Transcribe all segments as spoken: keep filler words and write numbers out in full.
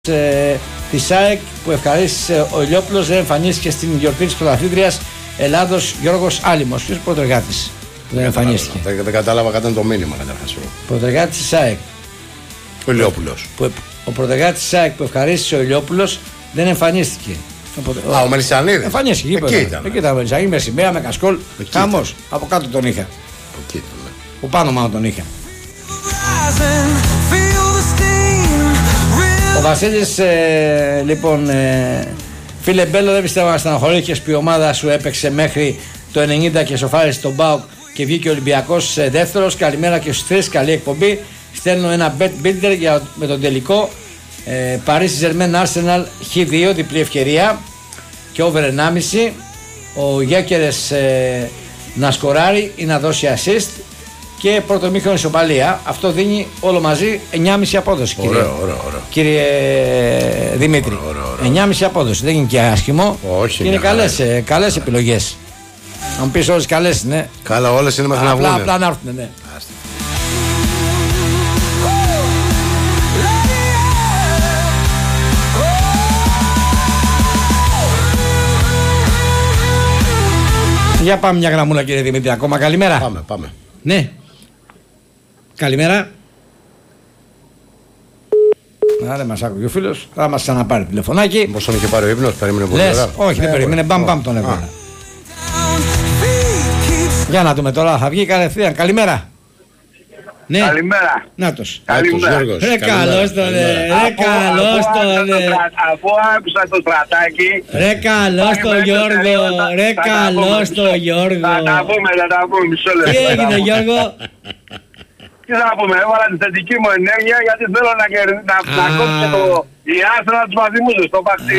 Ε, της ΑΕΚ που ευχαρίστησε ο Ηλιόπουλος δεν εμφανίστηκε στην γιορτή της πρωταθλήτριας Ελλάδος Γιώργος Άλυμος. Ποιος πρωτεργάτης δεν εμφανίστηκε? Δεν, δεν κατάλαβα κατά το μήνυμα καταρχάς. Πρωτεργάτης της ΑΕΚ. Ο Ηλιόπουλος. Που, ο πρωτεργάτης της ΑΕΚ που ευχαρίστησε ο Ηλιόπουλος δεν εμφανίστηκε. Α, ο, ο Μελισσανίδης. Εμφανίστηκε. Εκεί ήταν. Εκεί ήταν ο Μελισσανίδης με σημαία, με κασκόλ. Χαμός. Από κάτω τον είχα. Εκεί ήταν. Από πάνω μάλλον τον είχα. Ο Βασίλης, ε, λοιπόν, ε, φίλε Μπέλο, δεν πιστεύω να στεναχωρήθηκες που η ομάδα σου έπαιξε μέχρι το ενενήντα και σοφάρισε τον ΠΑΟΚ και βγήκε ο Ολυμπιακός ε, δεύτερος. Καλημέρα και στους τρεις, καλή εκπομπή. Στέλνω ένα bet builder για, με τον τελικό ε, Paris Saint-Germain Arsenal χ δύο, διπλή ευκαιρία και over ενάμιση. Ο Γιάκερες ε, να σκοράρει ή να δώσει assist και πρώτο μήχρονο ισοπαλία. Αυτό δίνει όλο μαζί εννιά κόμμα πέντε απόδοση. Κύριε, ωραίο, ωραίο, ωραίο. κύριε Δημήτρη. Ωραίο, ωραίο, ωραίο. εννιά κόμμα πέντε απόδοση. Δεν είναι και άσχημο. Όχι, είναι καλές, ε, καλές επιλογές. Αν μου πεις όλες καλές, ναι. Καλά, όλες είναι μέχρι να βγουν. Απλά να έρθουν, ναι. Άστε. Για πάμε μια γραμμούλα, κύριε Δημήτρη, ακόμα. Καλημέρα. Πάμε, πάμε. Ναι. Καλημέρα. Να δεν μας άκουγε ο φίλος. Θα μας ξαναπάρει τηλεφωνάκι. Πώς τον είχε πάρει ο ύπνος, περίμενε πολύ ώρα. Όχι, δεν περίμενε. Μπαμ μπαμ τον έβγαλε. Για να δούμε τώρα. Θα βγει κατευθείαν. Καλημέρα. Ναι. Καλημέρα. Νάτος. Καλημέρα. Ρε καλώς τον ρε. Ρε καλώς τον ρε. Αφού άκουσα το στρατάκι. Ρε καλώς τον Γιώργο. Ρε καλώς τον Γιώργο. Θα τα πούμε, θα τα πούμε μισό λεπτό. Τι έγινε Γιώργο? Τι θα πούμε, έβαλα τη θετική μου ενέργεια γιατί θέλω να, να, να κόψω το... Η Άρσενα τους μαζιμούζες στο παχτή.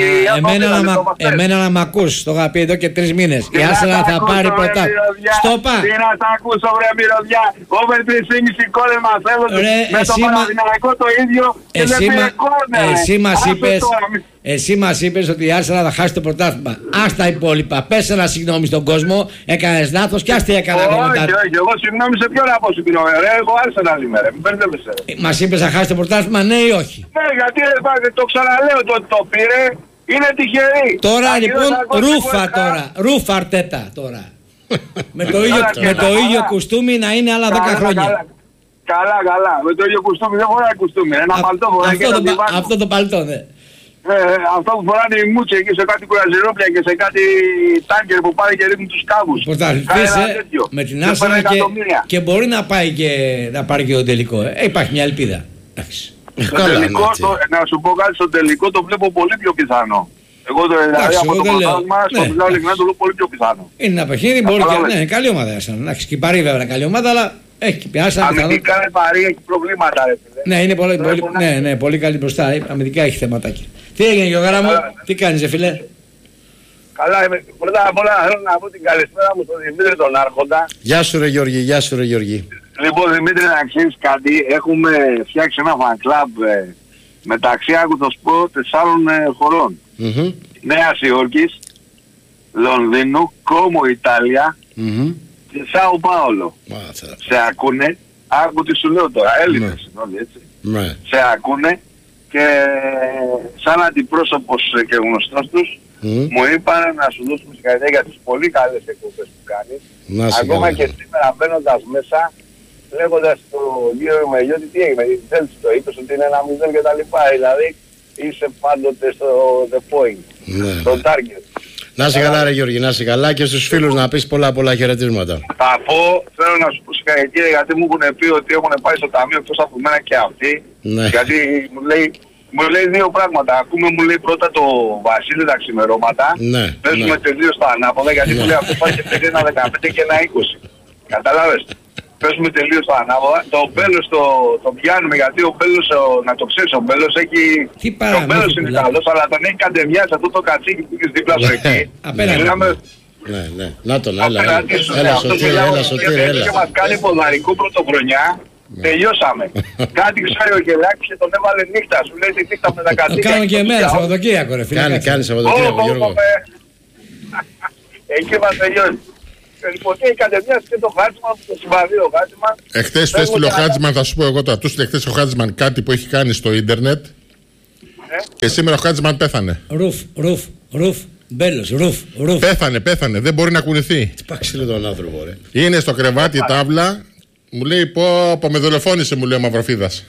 Εμένα να μ' ακούς, το είχα πει εδώ και τρεις μήνες. Η Άρσενα θα πάρει πρωτά. Στόπα. Τι να τα ακούσω βρε μυρωδιά. Over τρεις και μισή κόρνερ μας έδωσε. Με το Παναθηναϊκό το ίδιο και δεν πήρε κόρνερ. Εσύ μας είπες... Εσύ μας είπες ότι η Άρσενα θα χάσει το πρωτάθλημα. Ας τα υπόλοιπα. Πες ένα συγγνώμη στον κόσμο. Έκανες λάθος και ας τι έκανα εγώ μετά. Όχι, όχι, εγώ συγγνώμη σε ποιον να πω συγγνώμη. Ρε, εγώ Άρσενα είμαι, ρε. Μην μπερδεύεσαι. Μας είπες θα χάσει το πρωτάθλημα, ναι ή όχι? Ναι, γιατί το ξαναλέω το ότι το πήρε. Είναι τυχερή. Τώρα λοιπόν ρούφα τώρα. Ρούφα Αρτέτα τώρα. με το ίδιο, με το ίδιο κουστούμι να είναι άλλα δέκα χρόνια. Καλά, καλά. Με το ίδιο κουστούμι δεν φοράει κουστούμι. Ένα παλτό φοράει και αυτό, το, αυτό το παλτό, ναι. Ε, αυτό που φοράνε οι μούτσοι εκεί σε κάτι κουραζιρόπλια και σε κάτι τάνκερ που πάει και ρίχνουν τους κάβους. Πρωταθλητής ε, με την Άρσενα και, και μπορεί να πάει και να πάρει και τον τελικό. Ε, υπάρχει μια ελπίδα. Εντάξει. Στο τελικό, το, να σου πω κάτι, στο τελικό το βλέπω πολύ πιο πιθανό. Εγώ το δηλαδή από το πρωτάθλημα στο φιλάω ειλικρινά το βλέπω πολύ πιο πιθανό. Είναι ένα παιχνίδι, μπορεί και ναι, καλή ομάδα. Εντάξει, και η Παρί βέβαια καλή ομάδα, αλλά έχει πιάσει. Αμυντικά η Παρί έχει προβλήματα, ρε φίλε. Ναι, είναι πολύ, πολύ, ναι, ναι, πολύ καλή μπροστά. Αμυντικά έχει θεματάκια. Τι έγινε Γιώργαρα μου, τι κάνεις φίλε? Καλά είμαι. Πρώτα απ' όλα θέλω να πω την καλησπέρα μου στον Δημήτρη τον Άρχοντα. Γεια σου ρε Γιώργη, γεια σου ρε Γιώργη. Λοιπόν Δημήτρη, να ξέρεις κάτι, έχουμε φτιάξει ένα fan club ε, μεταξύ άκου το σπο τεσσάρων ε, χωρών. Mm-hmm. Νέας Υόρκης, Λονδίνου, Κόμο Ιταλία mm-hmm. και Σάου Πάολο. Μάθα. Σε ακούνε, άκου τι σου λέω τώρα, Έλληνες είναι όλοι έτσι. Ναι. Σε ακούνε και σαν αντιπρόσωπος και γνωστός τους mm. μου είπαν να σου δώσουμε συγχαρητήρια για τις πολύ καλές εκπομπές που κάνεις. Ακόμα καλά. Και σήμερα μπαίνοντας μέσα, λέγοντας το γύρο με Γιώτη τι έγινε, δεν το είπες ότι είναι ένα μηδέν και τα λοιπά, δηλαδή είσαι πάντοτε στο the point, ναι. στο target. Να είσαι καλά ρε Γιώργη, να είσαι καλά και στους φίλους να πεις πολλά πολλά χαιρετίσματα. Θα πω, θέλω να σου πω συγχαρητήρια γιατί μου έχουν πει ότι έχουν πάει στο ταμείο εκτός από μένα και αυτοί. Ναι. Γιατί μου λέει, μου λέει δύο πράγματα. Ακούμε μου λέει πρώτα το Βασίλη τα ξημερώματα. Ναι. Παίζουμε ναι. τελείως τα ανάποδα γιατί ναι. μου λέει αυτό πάει και παίζει ένα δεκαπέντε και ένα είκοσι. Καταλάβες. Παίζουμε τελείως τα ανάποδα. Το Μπέλος το, το πιάνουμε γιατί ο Μπέλος, να το ξέρεις, ο Μπέλος έχει... Ο Μπέλος είναι καλός αλλά τον έχει καντεμιάσει αυτό το κατσίκι που έχεις δίπλα σου εκεί. Ναι, ναι. Να τον, έλα, έλα, έλα, Σωτήρη, έλα, Σωτήρη, έλα. Και μας κάνει ποδαρικό πρωτοχρονιά, τελειώσαμε. Κάτι ξέρει ο Γελάκης και τον έβαλε νύχτα, σου λέει τη νύχτα με τα κατσίκια. Κάνουν και εμένα Σαββατοκύριακο ρε φίλε. Κάνει, κάνει Σαββατοκύριακο Γιώργο. Εκεί μας τελειώνει. Λοιπόν, και η κατεμιάση και το Χάτσμαν που το συμβαδεί ο Χάτσμαν. Εχθές του έστειλε ο Χάτσμαν, θα σου πω εγώ τώρα. Του έστειλε χθες ο Χάτσμαν κάτι που έχει κάνει στο ίντερνετ. Και σήμερα ο Χάτζημαν πέθανε. Ρουφ, ρουφ, ρουφ. Μπέλος, ρουφ, ρουφ. Πέθανε, πέθανε. Δεν μπορεί να κουνηθεί. Τι πάξιλε τον άνθρωπο, ρε. Είναι στο κρεβάτι η τάβλα. Μου λέει πω, πω με δολοφόνησε, μου λέει ο Μαυροφίδας.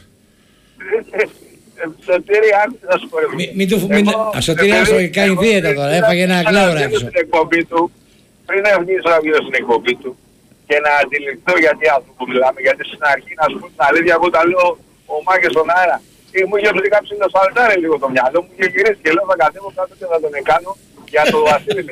Σωτήρη, άκουσα να σου πω. Μην του Σωτήρη, άσο κάνει δίαιτα τώρα. Έφαγε ένα κλάουρα έξω. Πριν αρχίσω να βγει στην εκπομπή του και να αντιληφθώ γιατί άνθρωπο που μιλάμε, γιατί στην αρχή να σου πω την αλήθεια, εγώ τα λέω ο Μάκης στον αέρα. Και μου είχε βρει κάποιος να σαλτάρει λίγο το μυαλό μου και γυρίσει και λέω θα κατέβω κάτω και θα τον εκάνω για το Βασίλη.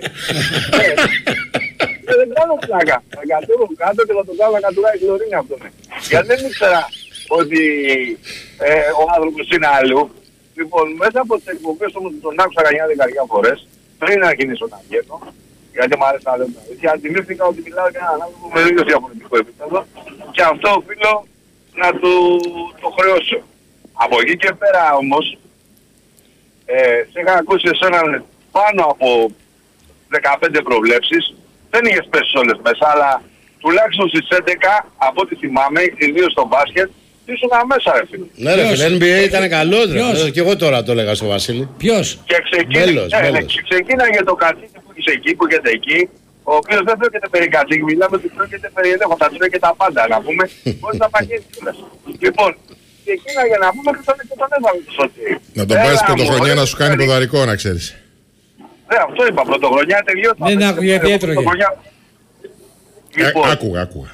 Δεν κάνω πλάκα. Θα κατέβω κάτω και θα τον κάνω να κατουράει χλωρίνη αυτό. Γιατί δεν ήξερα ότι ο άνθρωπος είναι αλλού. Λοιπόν, μέσα από τις εκπομπές όμως τον άκουσα κανιά δεκαριά φορές πριν να αρχίσω να βγαίνω. Γιατί μου άρεσε να λέω τα αλήθεια. Αντιλήφθηκα ότι μιλάω για έναν άνθρωπο με λίγο διαφορετικό επίπεδο και αυτό οφείλω να του το χρεώσω. Από εκεί και πέρα όμως, ε, σε είχα ακούσει εσέναν πάνω από δεκαπέντε προβλέψεις, δεν είχες πέσει όλες μέσα, αλλά τουλάχιστον στις έντεκα, από ό,τι θυμάμαι, ιδίως στο μπάσκετ, ήσουν μέσα ρε φίλε. Ναι ρε φίλε, εν μπι έι ήταν καλό ρε, και εγώ τώρα το έλεγα στο Βασίλη. Ποιος? Και ξεκίναγε το κατσίκι που είσαι εκεί, που έχετε εκεί, ο οποίος δεν πρόκειται περί κατσίκι, μιλάμε ότι πρόκειται περί ελέφαντα, θα τρώει και τα πάντα, να πούμε, πώς θα παγγίσει. Λοιπόν, και εκείνα για να πούμε και τον, και τον έβαλε το Σωτήρη. Να τον πάρεις πρωτοχρονιά να σου κάνει ποδαρικό, να ξέρεις. Ναι, αυτό είπα, πρωτοχρονιά τελειώσα. Δεν άκουγε γιατί έτρωγε. Άκουγα, άκουγα.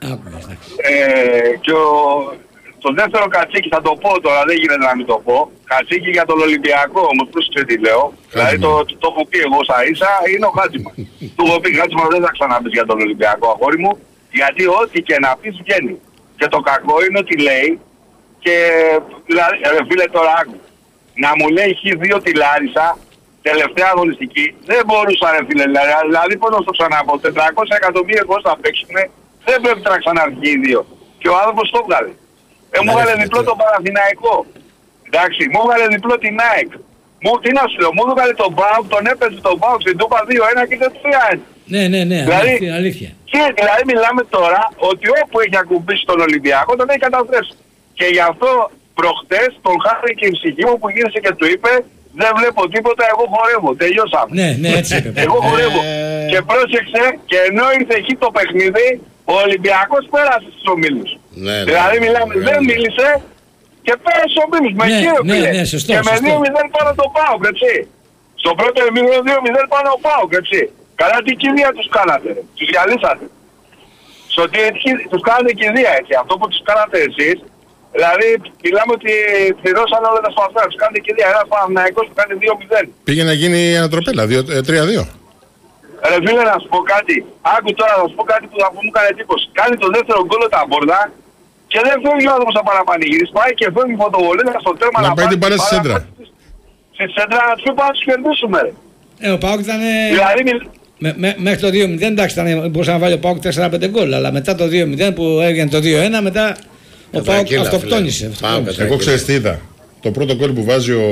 Και το δεύτερο κατσίκι θα το πω τώρα, δεν γίνεται να μην το πω. Κατσίκι για τον Ολυμπιακό όμως, πρόσεξε τι λέω. Δηλαδή το, το, το έχω πει εγώ σα ίσα, είναι ο Χάτζημαν. Του έχω πει Χάτζημαν δεν θα ξαναπείς για τον Ολυμπιακό αγόρι μου, γιατί ό,τι και να πεις βγαίνει. Και το κακό είναι ότι λέει, και δηλαδή, ρε φίλε τώρα άκου, να μου λέει χ δύο τη Λάρισα, τελευταία αγωνιστική, δεν μπορούσα ρε φίλε, δηλαδή πώς να το ξαναπώ, τετρακόσια εκατομμύρια εγώ θα παίξουνε, δεν πρέπει να ξαναρχεί οι δύο. Και ο άνθρωπος το βγάλε. Ε, μου έβαλε διπλό τον Παναθηναϊκό. Εντάξει, μου έβαλε διπλό την ΑΕΚ. Μου, τι να σου λέω, μου έβαλε τον ΠΑΟΚ, τον έπαιζε τον ΠΑΟΚ στην Τούπα δύο ένα και δεν τρία ένα. Ναι, ναι, ναι, δηλαδή, αλήθεια. Και δηλαδή μιλάμε τώρα ότι όπου έχει ακουμπήσει τον Ολυμπιακό τον έχει καταστρέψει. Και γι' αυτό προχτές τον χάρη και η ψυχή μου που γύρισε και του είπε δεν βλέπω τίποτα, εγώ χορεύω, τελειώσαμε. Ναι, ναι, έτσι είπε. Εγώ χορεύω. Και πρόσεξε, και ενώ ήρθε εκεί το παιχνίδι, ο Ολυμπιακός πέρασε στους ομίλους. Ναι, δηλαδή ναι, μιλάμε, ναι, ναι, δεν ναι. μίλησε και πέρασε στους ομίλους. Με ναι, κύριο ναι, φίλε. ναι, σωστό, και με σωστό. δύο μηδέν πάνω το ΠΑΟΚ, έτσι. Στο πρώτο εμίχρονο δύο μηδέν πάνω ο ΠΑΟΚ, έτσι. Καλά τι κηδεία τους κάνατε, ρε. Τους διαλύσατε. Στο ότι τους κάνατε κηδεία, έτσι. Αυτό που τους κάνατε εσείς, δηλαδή μιλάμε ότι πληρώσαν όλα τα σπαθμένα, τους κάνετε κηδεία. Ένας Παναθηναϊκός που κάνει δύο μηδέν. Πήγε να γίνει ανατροπέλα, τρία δύο. Ρε φίλε να σου πω κάτι, άκου τώρα να σου πω κάτι που θα μου έκανε εντύπωση. Κάνει το δεύτερο γκολ τα μπόρδα και δεν φεύγει ο άνθρωπος να παραπανηγυρίσει. Πάει και φεύγει φωτοβολίδα στο τέρμα να, να πάει την μπάλα στη σέντρα. Στη σέντρα να τους πει πάμε να τους κερδίσουμε ρε. Ε, ο ΠΑΟΚ ήταν... Δηλαδή, με, με, μέχρι το δύο μηδέν εντάξει ήταν, μπορούσε να βάλει ο ΠΑΟΚ τέσσερα πέντε γκολ, αλλά μετά το δύο μηδέν που έγινε το δύο ένα μετά ο ΠΑΟΚ αυτοκτόνησε. Εγώ ξέρεις τι είδα. Το πρώτο γκολ που βάζει ο...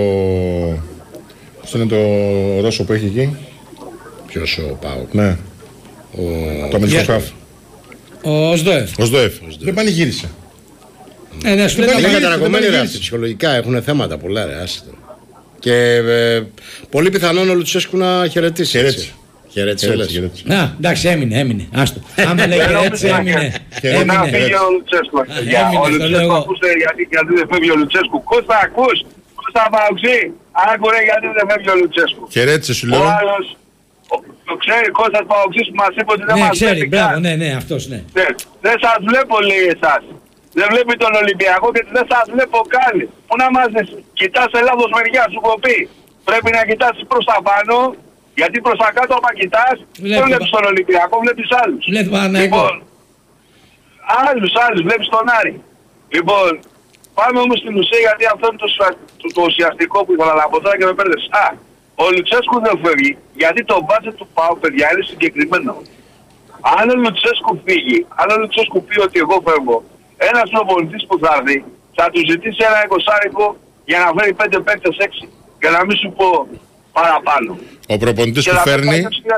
Πώς είναι το Ρώσο που έχει εκεί. Ποιος ο ΠΑΟΚ? Ναι. Ο... Το αμυντικό χαφ. Ο Σδόεφ. Ο Σδόεφ. Δεν πανηγύρισε. Ε, ναι, σου λέει είναι κατανακωμένοι ρε αυτοί ψυχολογικά, έχουν θέματα πολλά ρε, άσε τώρα. Και ε, πολύ πιθανόν ο Λουτσέσκου να χαιρετήσει. Χαιρέτησε. Χαιρέτησε. Να, εντάξει, έμεινε, έμεινε. Άστο. Άμα λέει χαιρέτησε, έμεινε. Να φύγει ο Λουτσέσκου. Ο Λουτσέσκου ακούσε γιατί δεν φεύγει ο Λουτσέσκου. Κώστα ακούς, Κώστα Παοξή, άκουρε γιατί δεν φεύγει ο Λουτσέσκου. Χαιρέτησε σου λέω. Ο άλλος, το ξέρει Κώστας Παοξής που μας είπε ότι δεν ναι, μας ξέρει, βλέπει μπράβο, καν. ναι, ναι, αυτός, ναι. Ναι, δεν σας βλέπω λέει εσάς. Δεν βλέπει τον Ολυμπιακό και δεν σας βλέπω καν. Πού να μας δεις, κοιτάς σε λάθος μεριά, σου έχω πει. Πρέπει να κοιτάς προς τα πάνω, γιατί προς τα κάτω άμα κοιτάς, δεν βλέπεις τον Ολυμπιακό, βλέπεις άλλους. Βλέπει Παναθηναϊκό. Λοιπόν, άλλους, άλλους, βλέπεις τον Άρη. Λοιπόν, πάμε όμως στην ουσία γιατί αυτό είναι το, το, το ουσιαστικό που ήθελα να πω τώρα και με πέρδες. Α, ο Λουτσέσκου δεν φεύγει, γιατί το μπάτζετ του ΠΑΟ, παιδιά, είναι συγκεκριμένο. Αν ο Λουτσέσκου φύγει, αν ο Λουτσέσκου πει ότι εγώ φεύγω, ένας προπονητής που θα έρθει, θα του ζητήσει ένα εικοσάρικο για να φέρει πέντε παίκτες έξι. Για να μην σου πω παραπάνω. Ο προπονητής που φέρνει...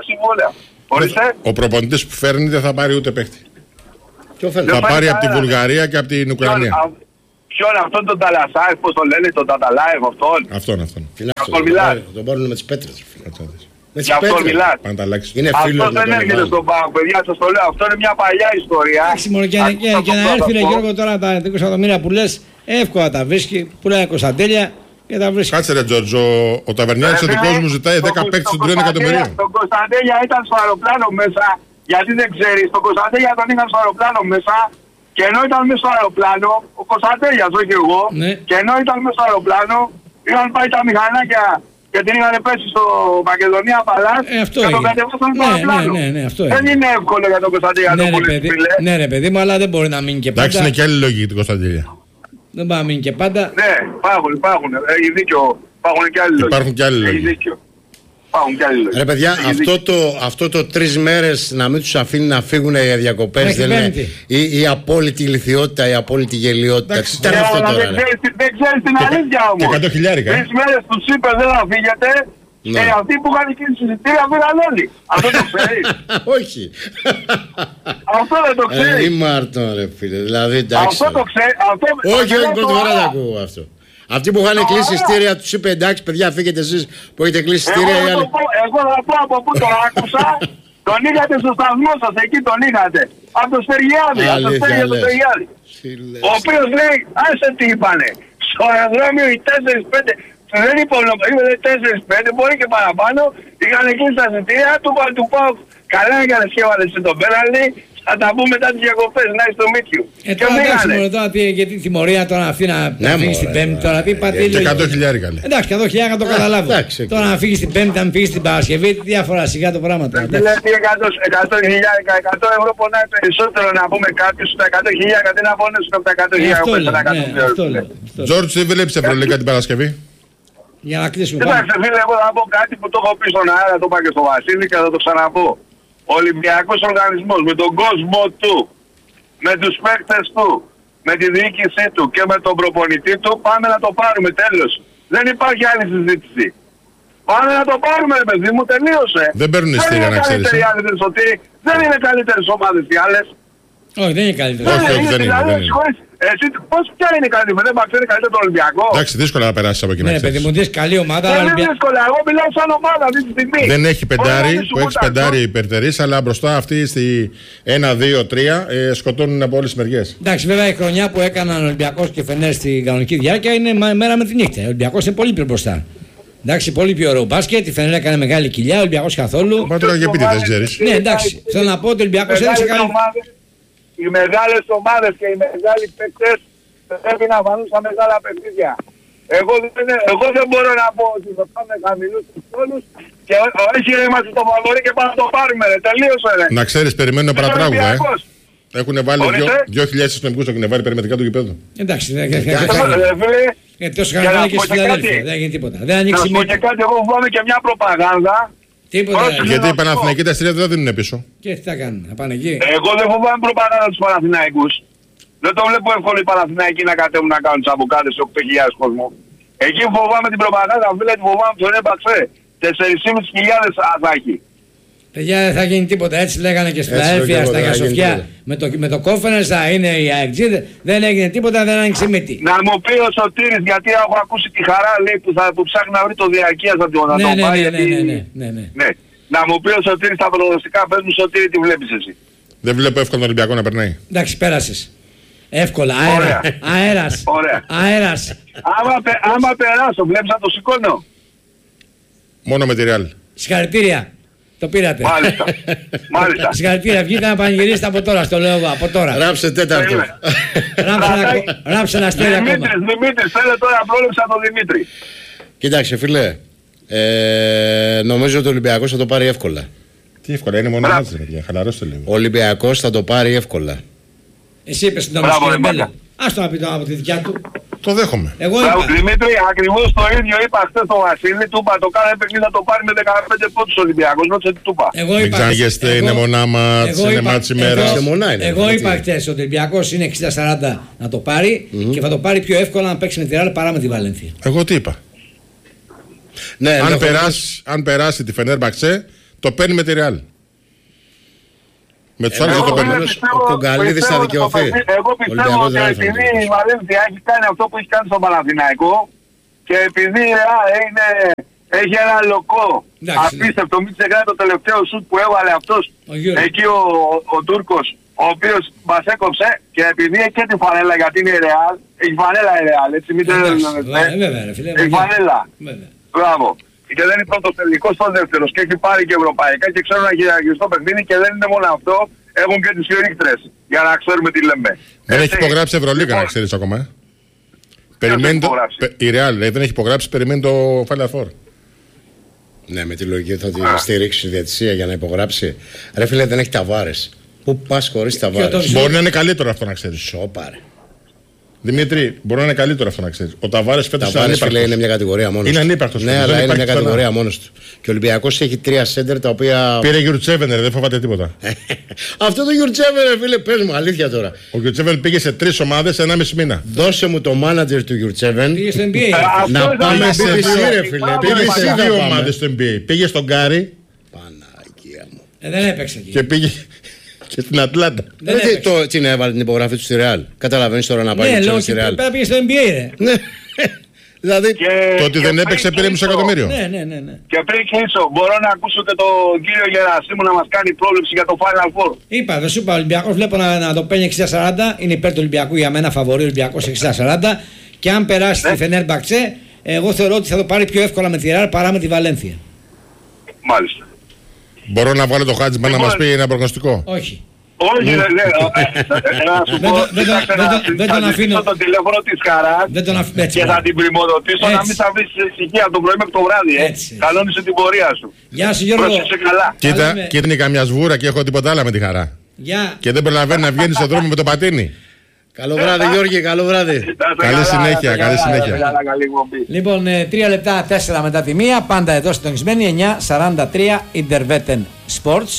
Ο προπονητής που φέρνει δεν θα πάρει ούτε παίκτη. Ποιο θα πάρει από τη Βουλγαρία και από την Ουκρανία. Ποιον αυτόν τον Ταλασάεφ, πώς το λένε, τον Ταταλάεφ αυτόν. Αυτόν, αυτόν. Αυτόν μιλάς. Τον πάρουν με τις πέτρες. Για αυτόν μιλάς. Είναι φίλος. Αυτό δεν έρχεται στον ΠΑΟΚ, παιδιά, σας το λέω. Αυτό είναι μια παλιά ιστορία. Εντάξει μόνο και, και, και να έρθει ρε Γιώργο τώρα τα είκοσι εκατομμύρια που λες, εύκολα τα βρίσκει, που λένε Κωνσταντέλια και τα βρίσκει. Κάτσε ρε Τζόρτζο, ο Ταβερνιάρης ο δικός μου ζητάει δέκα παίκτες των τριών εκατομμυρίων. Το Κωνσταντέλια ήταν στο αεροπλάνο μέσα, γιατί δεν ξέρεις, το Κωνσταντέλια τον είχαν στο αεροπλάνο μέσα. Και ενώ ήταν μέσα στο αεροπλάνο, ο Κωνσταντέλιας, όχι εγώ, ναι. Και ενώ ήταν μέσα στο αεροπλάνο, είχαν πάει τα μηχανάκια και την είχαν πέσει στο Μακεδονία Παλάς ε, αυτό και τον κατεβάσαν στο ναι, αεροπλάνο. Ναι, ναι, ναι, αυτό δεν είναι εύκολο για τον Κωνσταντέλια να ναι, το πουλήσει, φίλε. Ναι ρε παιδί μου, αλλά δεν μπορεί να μείνει και πάντα. Εντάξει, είναι και άλλη λογική του Κωνσταντέλια. Δεν μπορεί να μείνει και πάντα. Ναι, υπάρχουν, υπάρχουν, έχει δίκιο, υπάρχουν και άλλοι λόγοι. Υπάρχουν και άλλοι λόγοι. Έχει δίκιο. Ρε παιδιά, αυτό το, αυτό το τρεις μέρες να μην τους αφήνει να φύγουν για διακοπές δεν είναι η, η απόλυτη ηλιθιότητα, η απόλυτη γελιότητα. Τι ήταν αυτό τώρα? Δεν ξέρεις, δεν ξέρεις την αλήθεια όμως. Και εκατό χιλιάρικα. Τρεις μέρες τους είπε δεν θα φύγετε και αυτοί που είχαν εκείνη τη συζητήρια φύγαν όλοι. Αυτό το ξέρεις? Όχι. Αυτό δεν το ξέρεις? Ε, Μάρτον ρε φίλε, δηλαδή εντάξει. Αυτό το ξέρεις? Όχι, όχι, πρώτη φορά το ακούω αυτό. Αυτοί που είχαν κλείσει εισιτήρια τους είπε εντάξει παιδιά φύγετε εσείς που έχετε κλείσει εισιτήρια. Εγώ, εγώ, εγώ θα πω από πού το άκουσα. Τον είχατε στο σταθμό σας, εκεί τον είχατε. Από το Στεργιάδη, από το Στέργιο του Στεργιάδη. Ο οποίος λέει, άσε τι είπανε. Στο αεροδρόμιο οι τέσσερα πέντε, δεν είπε ο τέσσερα πέντε, μπορεί και παραπάνω. Είχαν κλείσει τα εισιτήρια, του είπαν του πάω καλά για να σκέφαλες τον πέναλτι. Θα τα πούμε μετά τις διακοπές, να είσαι στο Μίτιου. Ε, τώρα εντάξει μόνο τώρα, γιατί τιμωρία τώρα να φύγει να φύγει στην Πέμπτη, τώρα τι πατή. εκατό χιλιάρικα λέει. Εντάξει, εκατό χιλιάρικα το καταλάβω. Τώρα να φύγει στην Πέμπτη, να φύγει στην Παρασκευή, τι διαφορά σιγά το πράγμα τώρα. Δηλαδή εκατό χιλιάρικα, εκατό ευρώ πονάει περισσότερο να πούμε κάποιους τα εκατό χιλιάρικα, τι να πονέσουν από τα εκατό χιλιάρικα. Τζόρτζ, δεν βλέπεις Ευρωλίγκα την Παρασκευή? Για να κλείσουμε. Κοιτάξτε φίλε, εγώ θα πω κάτι που το έχω πει στον αέρα, το είπα και στο Βασίλη και θα το ξαναπώ. Ο Ολυμπιακός οργανισμός με τον κόσμο του, με τους παίκτες του, με τη διοίκησή του και με τον προπονητή του πάμε να το πάρουμε, τέλος. Δεν υπάρχει άλλη συζήτηση. Πάμε να το πάρουμε ρε παιδί μου, τελείωσε. Δεν παίρνουν εισιτήρια να ξέρεις. Δεν είναι καλύτερες ομάδες οι άλλες. Όχι, δεν είναι καλύτερο. Όχι, όχι, δεν είναι. Εσύ πώς ποια είναι καλύτερη, δεν μας ξέρει καλύτερο το Ολυμπιακό. Εντάξει, δύσκολα να περάσεις από εκεί να ξέρεις. Ναι, παιδί μου, δεις καλή ομάδα. Δεν είναι δύσκολα, εγώ μιλάω σαν ομάδα αυτή τη στιγμή. Δεν έχει πεντάρι, που έχεις πεντάρι υπερτερείς, αλλά μπροστά αυτοί στη ένα, δύο, τρία σκοτώνουν από όλες τις μεριές. Εντάξει, βέβαια η χρονιά που έκαναν ο Ολυμπιακός και Φενέρ στην κανονική διάρκεια είναι μέρα με τη νύχτα. Ο Ολυμπιακός είναι πολύ πιο μπροστά. Εντάξει, πολύ πιο ωραίο μπάσκετ. Η Φενέρ έκανε μεγάλη κοιλιά, ο Ολυμπιακός καθόλου. Μα τώρα για πείτε, δεν ξέρεις. Ναι, εντάξει, θέλω να πω ότι ο Ολυμπιακός έδειξε καλή. Οι μεγάλες ομάδες και οι μεγάλοι παίκτες πρέπει να βανούν στα μεγάλα παιχνίδια. Εγώ δεν, εγώ δεν μπορώ να πω ότι θα πάμε χαμηλούς στους τόλους και όχι ρε είμαστε στο φαβορί και πάμε να το πάρουμε ρε, τελείωσε ρε. Να ξέρεις, περιμένουν παρατράγουδα ε. Έχουν βάλει δύο χιλιάδες αστυνομικούς, έχουν βάλει περιμετρικά του γηπέδου. Εντάξει, δεν είναι τόσο χαρά και στη Φιλαδέλφια, δεν έγινε τίποτα. Δεν ανοίξει μύτη. Να πω και κάτι, εγώ βγάλω και μια προπαγάνδα. Τίποτα. Γιατί οι Παναθηναϊκοί τα εισιτήρια δεν δίνουν πίσω. Και τι θα κάνουν, θα πάνε εκεί. Εγώ δεν φοβάμαι προπαγάνδα τους Παναθηναϊκούς. Δεν το βλέπω εύκολο οι Παναθηναϊκοί να κατέβουν να κάνουν τσαμπουκάδες σε οκτώ χιλιάδες κόσμο. Εκεί φοβάμαι την προπαγάνδα, φίλε, τη φοβάμαι τον έπαξε. τέσσερις χιλιάδες πεντακόσιες θα έχει. Παιδιά δεν θα γίνει τίποτα, έτσι λέγανε και στην Φιλαδέλφια, στα Γιασοφιά. Με το, με το Κόφενερς θα είναι η αεξίδε, δεν έγινε τίποτα, δεν άνοιξε μύτη. Να μου πει ο Σωτήρης, γιατί έχω ακούσει τη χαρά λέει, που, θα, που ψάχνει να βρει το διαρκείας να τον ναι, ναι, πάει. Ναι, γιατί... ναι, ναι, ναι, ναι. ναι. Να μου πει ο Σωτήρης τα προδοστικά, πες μου Σωτήρη τι βλέπεις εσύ. Δεν βλέπω εύκολο τον Ολυμπιακό να περνάει. Εντάξει, πέρασες. Εύκολα, αέρα. Αέρας. Αέρας. Άμα, πε, άμα περάσω, βλέπεις να το σηκώνω. Μόνο με τη Ρεάλ. Συγχαρητήρια. Το πήρατε. Μάλιστα. Μάλιστα. Συγχαρητήρια, βγείτε να πανηγυρίσετε από τώρα, στο λέω εγώ, από τώρα. Ράψε τέταρτο. Ράψε ένα αστέρι ακόμα. Δημήτρης, Δημήτρης, θέλω τώρα πρόληψα τον Δημήτρη. Κοίταξε φίλε, ε, νομίζω ότι ο Ολυμπιακός θα το πάρει εύκολα. Τι εύκολα, είναι μόνο μάτς, παιδιά, χαλαρώστε λίγο. Ο Ολυμπιακός θα το πάρει εύκολα. Εσύ είπες την όμως. Ας το να πει από τη δικιά του. Το δέχομαι. Εγώ είπα. Δημήτρη, ακριβώς το ίδιο είπα χθες στο Βασίλη, του είπα το κάθε παιχνίδι θα το πάρει με δεκαπέντε πόντους Ολυμπιακός, νότσε τι του είπα. Μην ξαναγεστε, είναι μονά μάτς, είναι μάτς ημέρας. Εγώ είπα χθες ότι ο Ολυμπιακός είναι εξήντα σαράντα να το πάρει και θα το πάρει πιο εύκολα να παίξει με τη Ρεάλ παρά με τη Βαλένθια. Εγώ τι είπα. Ναι, αν, περάσει, αν περάσει τη Φενέρμπαξε, το παίρνει με τη Ρεάλ. Με τους άλλους δεν το παίρνουν. Ο Κογκαλίδης θα δικαιωθεί. Εγώ πιστεύω ότι επειδή η Βαλένθια έχει κάνει αυτό που έχει κάνει στον Παναθηναϊκό και επειδή είναι, έχει ένα λοκό απίστευτο, μην ξεχνάτε το τελευταίο σουτ που έβαλε αυτός εκεί ο, ο Τούρκος, ο οποίος μας έκοψε και επειδή έχει και τη φανέλα γιατί είναι η Ρεάλ, έχει φανέλα η Ρεάλ, έτσι μην τελειώνετε. Έχει φανέλα. Μπράβο. Και δεν είναι πρώτος τελικός, στον δεύτερος και έχει πάρει και ευρωπαϊκά και ξέρουν να γυρίσει το παιχνίδι και δεν είναι μόνο αυτό, έχουν και τις χειρίκτρες για να ξέρουμε τι λέμε. Δεν έχει υπογράψει Ευρωλίγα να ξέρεις ακόμα. Ε. Περιμένει το, η Real δεν έχει υπογράψει, περιμένει το Final Four. Ναι, με τη λογική θα τη στηρίξει η διαιτησία για να υπογράψει. Ρε φίλε, δεν έχει Ταβάρες. Πού πας χωρίς Ταβάρες? Μπορεί να είναι καλύτερο αυτό να ξέρεις. Σοπάρε. Δημήτρη, μπορεί να είναι καλύτερο αυτό να ξέρεις. Ο Ταβάρες φέτος είναι ανύπαρκτος. Είναι μια κατηγορία μόνος του. Είναι ανύπαρκτος. Ναι, αλλά είναι μια κατηγορία μόνος του. Και ο Ολυμπιακός έχει τρία σέντερ τα οποία. Πήρε Γιουρτσέβενερ, δεν φοβάται τίποτα. Αυτό το Γιουρτσέβενερ, φίλε, πες μου, αλήθεια τώρα. Ο Γιουρτσέβενερ πήγε σε τρεις ομάδες ένα μισή μήνα. Δώσε μου το μάνατζερ του Γιουρτσέβεν. Πήγε στο N B A. Να πάμε σε δύο, φίλε. Πήγε σε δύο ομάδες στο N B A. Πήγε στον Γκάρι. Παναγία μου. Δεν έπαιξε εκεί. Και πήγε. Και στην Ατλάντα. Δεν το την έβαλε την υπογραφή του στη Ρεάλ. Καταλαβαίνεις τώρα να πάει ναι, λόγω στη Ρεάλ. Ναι, πήγε στο N B A, ρε. Ναι. Δηλαδή. Το ότι δεν έπαιξε πήρε μισό εκατομμύριο. Ναι, ναι, ναι. Και πριν κλείσω, μπορώ να ακούσετε τον κύριο Γερασίμου να μας κάνει πρόβλεψη για το Final Four. Είπα, δεν σου είπα, ο Ολυμπιακός βλέπω να, να το παίρνει εξήντα σαράντα. Είναι υπέρ του Ολυμπιακού για μένα, φαβορεί ο Ολυμπιακός εξήντα σαράντα. Και αν περάσει τη Φενέρμπαξε, εγώ θεωρώ ότι θα το πάρει πιο εύκολα με τη Ρεάλ παρά με τη Βαλένθια. Μάλιστα. Μπορώ να βγάλω το Χάτζιμα να μας πει ένα προγνωστικό? Όχι. Όχι, δεν λέω. Να σου πω, δεν τον αφήνω. το τηλέφωνο της Χαράς και θα την πρημοδοτήσω να μην θα βρεις ησυχία το πρωί μέχρι το βράδυ. Κανόνισε την πορεία σου. Γεια σου Γιώργο. Πρόσεξε καλά. Κοίτα, κοίτα είναι καμιά σβούρα και έχω τίποτα άλλο με τη Χαρά. Και δεν προλαβαίνει να βγαίνει στον δρόμο με το πατίνι. Καλό βράδυ Γιώργη, καλό βράδυ. Καλή συνέχεια, καλή συνέχεια. Λοιπόν, τρία λεπτά, τέσσερα μετά τη μία, πάντα εδώ συντονισμένοι, εννιά σαράντα τρία Interveten Sports.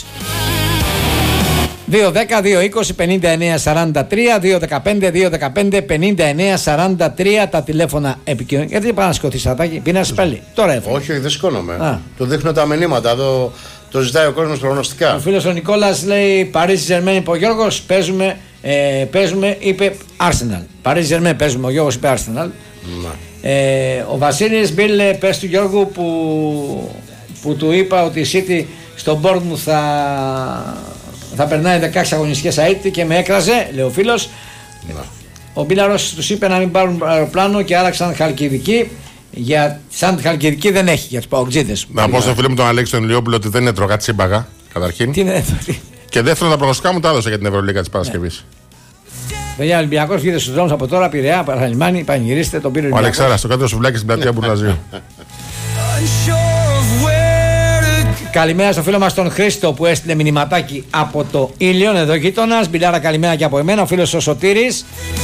δύο δέκα δύο είκοσι πενήντα εννέα σαράντα τρία, δύο δεκαπέντε δύο δεκαπέντε πενήντα εννέα σαράντα τρία τα τηλέφωνα επικοινωνία. Γιατί πάνε να σκοτήσεις Σατάκη, πίνας πάλι. Τώρα έφυγε. Όχι, δεν σηκώνομαι. Του δείχνω τα μηνύματα εδώ. Το ζητάει ο κόσμος προγνωστικά. Ο φίλος ο Νικόλας λέει Παρίζι Ζερμέν, είπε ο Γιώργος, παίζουμε, ε, παίζουμε, είπε Arsenal. Παρίζι Ζερμέν παίζουμε, ο Γιώργος είπε Arsenal. Ε, ο Βασίλης Μπίλ, πες του Γιώργου που, που του είπα ότι η City στον Bournemouth θα, θα περνάει δεκαέξι αγωνιστικές αίτητη και με έκραζε, λέει ο φίλος. Ο Μπίλαρος τους είπε να μην πάρουν αεροπλάνο και άλλαξαν Χαλκιδική. Για σαν Χαλκιδική δεν έχει για τους παοκτζίδες. Να πω στο φίλο μου τον Αλέξη τον Ηλιόπουλο ότι δεν είναι τρογά τσίμπαγα, καταρχήν. Τι είναι, και δεύτερον, τα προγνωστικά μου τα έδωσα για την Ευρωλίγα της Παρασκευής. Παιδιά, Ολυμπιακός βγήκε στους δρόμους από τώρα, Πειραιά, Παραλιμάνι, πανηγυρίστε τον πήρε. Ο Αλεξάρας, το κάτω σουβλάκι στην πλατεία Μπουρναζίου. Καλημέρα στο φίλο μας τον Χρήστο που έστειλε μηνυματάκι από το Ήλιον, εδώ γείτονας. Μπιλάρα, καλημέρα και από εμένα. Ο φίλος ο Σωτήρης.